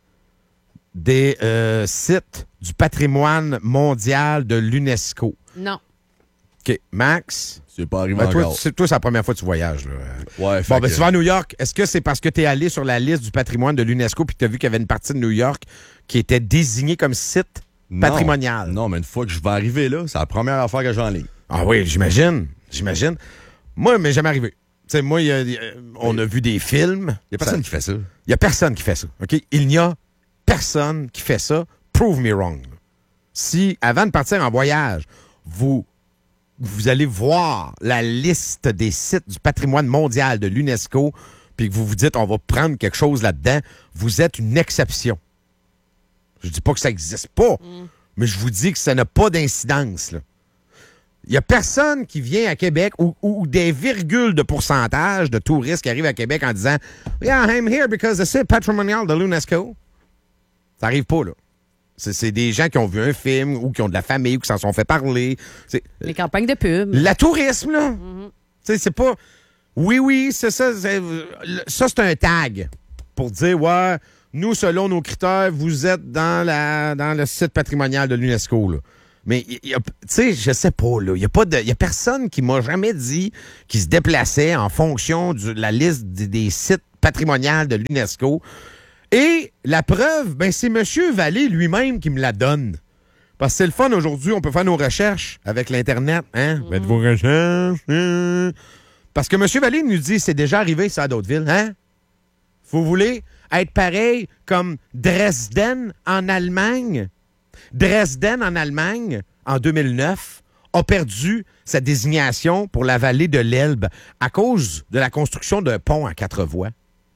des euh, sites du patrimoine mondial de l'UNESCO?
Non.
OK. Max?
C'est pas arrivé
ben, toi,
encore.
c'est, toi, c'est la première fois que tu voyages. Là.
Ouais,
bon, ben,
que...
tu vas à New York. Est-ce que c'est parce que tu es allé sur la liste du patrimoine de l'UNESCO puis que tu as vu qu'il y avait une partie de New York qui était désignée comme site
non,
patrimonial?
Non, mais une fois que je vais arriver là, c'est la première affaire que j'enligne.
Ah oui, j'imagine. J'imagine. Moi, mais jamais arrivé. Tu sais, moi, y a, y a, on a vu des films.
Il n'y a personne
ça,
qui fait ça.
Il n'y a personne qui fait ça. OK? Il n'y a personne qui fait ça. Prove me wrong. Si, avant de partir en voyage, vous, vous allez voir la liste des sites du patrimoine mondial de l'UNESCO, puis que vous vous dites, on va prendre quelque chose là-dedans, vous êtes une exception. Je dis pas que ça n'existe pas, mm. mais je vous dis que ça n'a pas d'incidence, là. Il n'y a personne qui vient à Québec ou, ou des virgules de pourcentage de touristes qui arrivent à Québec en disant « Yeah, I'm here because the site patrimonial de l'UNESCO. » Ça n'arrive pas, là. C'est, c'est des gens qui ont vu un film ou qui ont de la famille ou qui s'en sont fait parler. C'est,
les campagnes de pub.
Le tourisme, là.
Mm-hmm.
Tu sais, c'est pas... Oui, oui, c'est ça. C'est... Ça, c'est un tag pour dire « Ouais, nous, selon nos critères, vous êtes dans, la... dans le site patrimonial de l'UNESCO, là. » Mais, tu sais, je sais pas, là. Il n'y a, pas de, y a personne qui m'a jamais dit qu'il se déplaçait en fonction de la liste des, des sites patrimoniaux de l'UNESCO. Et la preuve, ben, c'est M. Vallée lui-même qui me la donne. Parce que c'est le fun aujourd'hui, on peut faire nos recherches avec l'Internet. Hein? Mm-hmm. Faites vos recherches. Hein? Parce que M. Vallée nous dit c'est déjà arrivé ça à d'autres villes. Hein? Vous voulez être pareil comme Dresden en Allemagne? Dresden, en Allemagne, en deux mille neuf, a perdu sa désignation pour la vallée de l'Elbe à cause de la construction d'un pont à quatre voies.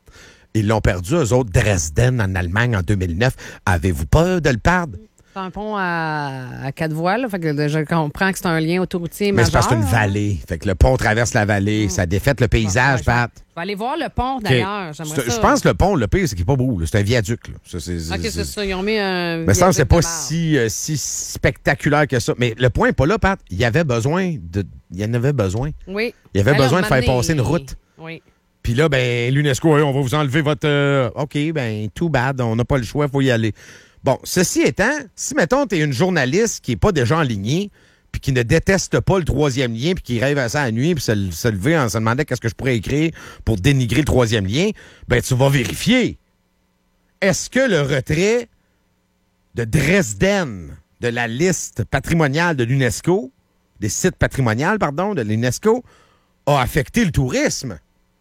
Ils l'ont perdu, eux autres, Dresden, en Allemagne, en deux mille neuf. Avez-vous peur de le perdre?
C'est un pont à, à quatre voies, là. Fait que je comprends que c'est un lien autoroutier
Mais
majeur.
c'est parce que c'est une vallée. Fait que le pont traverse la vallée. Mmh. Ça défaite le paysage,
bon,
Pat.
Je vais aller voir le pont, d'ailleurs.
Okay.
J'aimerais
c'est,
ça.
Je pense que le pont, le pire, c'est qu'il n'est pas beau. Là. C'est un viaduc. Là. Ça, c'est, c'est,
OK, c'est,
c'est
ça. Ils ont mis un
Mais ça, c'est pas
de
si, euh, si spectaculaire que ça. Mais le point n'est pas là, Pat. Il y avait besoin de... Il y en avait besoin.
Oui.
Il y avait
Alors,
besoin de faire
m'amener...
passer une route.
Oui.
Puis là, ben, l'UNESCO, hey, on va vous enlever votre... Euh... OK, ben, too bad. On n'a pas le choix, il faut y aller. Bon, ceci étant, si, mettons, t'es une journaliste qui n'est pas déjà en ligne, puis qui ne déteste pas le troisième lien, puis qui rêve à ça à la nuit, puis se, se lever en se demandant qu'est-ce que je pourrais écrire pour dénigrer le troisième lien, ben, tu vas vérifier. Est-ce que le retrait de Dresden de la liste patrimoniale de l'UNESCO, des sites patrimoniaux, pardon, de l'UNESCO, a affecté le tourisme?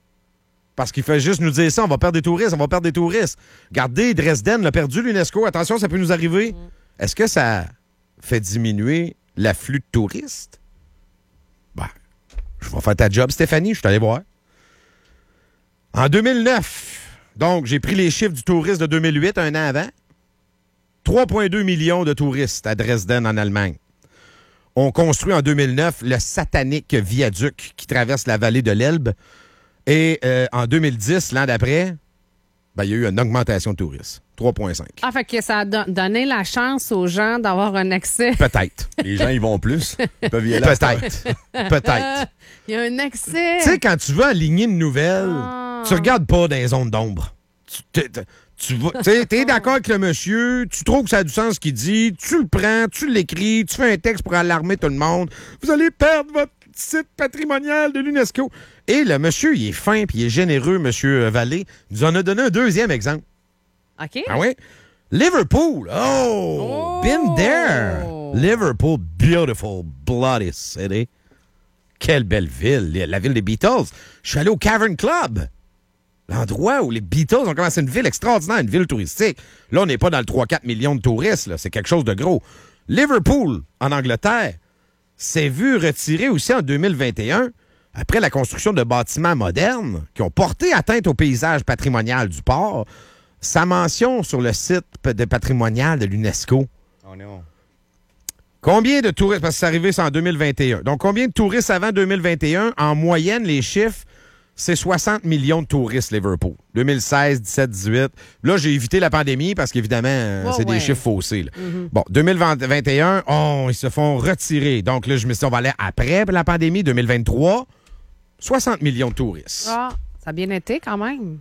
Parce qu'il fait juste nous dire ça, on va perdre des touristes, on va perdre des touristes. Regardez, Dresden l'a perdu, l'UNESCO. Attention, ça peut nous arriver. Mm. Est-ce que ça fait diminuer l'afflux de touristes? Ben, je vais faire ta job, Stéphanie, je suis allé voir. En deux mille neuf, donc j'ai pris les chiffres du tourisme de deux mille huit, un an avant. trois virgule deux millions de touristes à Dresden, en Allemagne. On construit en deux mille neuf le satanique viaduc qui traverse la vallée de l'Elbe. Et euh, en deux mille dix, l'an d'après, ben, il y a eu une augmentation de touristes. trois virgule cinq.
Ah, fait que ça a don- donné la chance aux gens d'avoir un accès.
Peut-être.
Les gens, ils vont plus. Ils peuvent y aller.
Peut-être. Peut-être.
Il y a un accès.
Tu sais, quand tu veux aligner une nouvelle,
ah.
tu regardes pas dans les zones d'ombre. Tu tu es d'accord avec le monsieur, tu trouves que ça a du sens ce qu'il dit, tu le prends, tu l'écris, tu fais un texte pour alarmer tout le monde. Vous allez perdre votre site patrimonial de l'UNESCO. Et le monsieur, il est fin puis il est généreux, monsieur Vallée. Il nous en a donné un deuxième exemple.
OK.
Ah oui? Liverpool. Oh! oh! Been there. Liverpool, beautiful, bloody city. Quelle belle ville, la ville des Beatles. Je suis allé au Cavern Club. L'endroit où les Beatles ont commencé une ville extraordinaire, une ville touristique. Là, on n'est pas dans le trois à quatre millions de touristes. Là. C'est quelque chose de gros. Liverpool, en Angleterre, s'est vu retirer aussi en deux mille vingt et un après la construction de bâtiments modernes qui ont porté atteinte au paysage patrimonial du port, sa mention sur le site de patrimonial de l'UNESCO.
Oh non.
Combien de touristes, parce que c'est arrivé ça en deux mille vingt et un, donc combien de touristes avant deux mille vingt et un? En moyenne, les chiffres, c'est soixante millions de touristes, Liverpool. deux mille seize, dix-sept, dix-huit. Là, j'ai évité la pandémie parce qu'évidemment, euh,
Oh,
c'est
ouais.
des chiffres faussés. Là. Mm-hmm. Bon, deux mille vingt et un, oh, ils se font retirer. Donc là, je me suis dit, on va aller après la pandémie, deux mille vingt-trois, soixante millions de touristes.
Ah, ça a bien été quand même.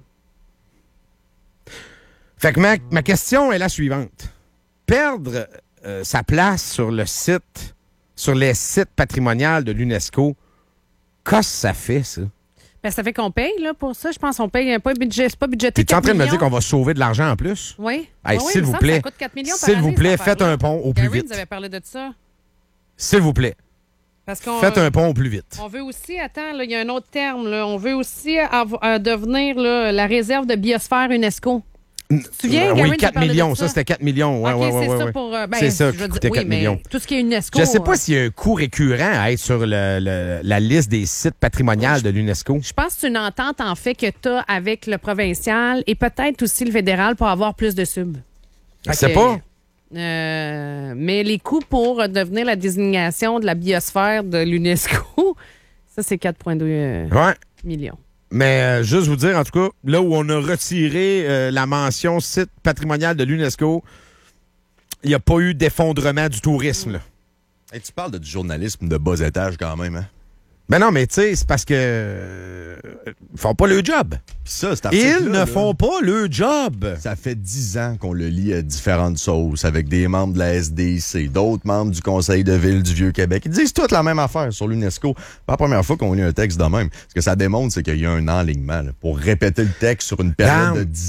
Fait que ma, ma question est la suivante. Perdre euh, sa place sur le site, sur les sites patrimoniaux de l'UNESCO, qu'est-ce que ça fait, ça?
Ben, ça fait qu'on paye là, pour ça. Je pense qu'on paye pas budget, c'est pas budgété.
Tu es en train de me
millions.
dire qu'on va sauver de l'argent en plus?
Oui.
Hey,
oui,
s'il
il me
vous
semble
plaît,
que ça coûte quatre millions par
s'il vous
année,
plaît,
cette
faites
affaire-là.
un pont au plus
Gary
vite.
nous avait parlé de ça.
S'il vous plaît,
Parce qu'on,
faites un pont au plus vite.
On veut aussi, attends, là, il y a un autre terme. Là, on veut aussi avo- euh, devenir là, la réserve de biosphère UNESCO. Tu te souviens,
Euh,
Gary,
oui,
tu as
quatre
parlé de
millions.
ça?
Ça, c'était quatre millions. Ouais,
OK,
ouais,
c'est
ouais,
ça
ouais.
pour... euh, ben,
c'est ça
je
qui
veux dire,
coûtait
oui,
quatre
mais
millions.
tout ce qui est UNESCO...
Je ne sais pas
euh,
s'il y a un coût récurrent à être sur le- le- la liste des sites patrimoniaux de l'UNESCO.
Je pense que c'est une entente, en fait, que tu as avec le provincial et peut-être aussi le fédéral pour avoir plus de subs.
Je sais pas.
Euh, mais les coûts pour devenir la désignation de la biosphère de l'UNESCO, ça, c'est quatre virgule deux euh,
Ouais.
millions.
Mais euh, juste vous dire, en tout cas, là où on a retiré euh, la mention site patrimonial de l'UNESCO, il n'y a pas eu d'effondrement du tourisme. Là.
Hey, tu parles de du journalisme de bas étage quand même, hein?
Ben non, mais tu sais, c'est parce que euh, ils font pas le job.
Puis ça, cet
Ils
article-là,
ne
là,
font pas le job.
Ça fait dix ans qu'on le lit à différentes sauces avec des membres de la S D I C, d'autres membres du Conseil de ville du Vieux-Québec. Ils disent toutes la même affaire sur l'UNESCO. Pas la première fois qu'on lit un texte de même. Ce que ça démontre, c'est qu'il y a un enlignement là, pour répéter le texte sur une période
Dans-
de dix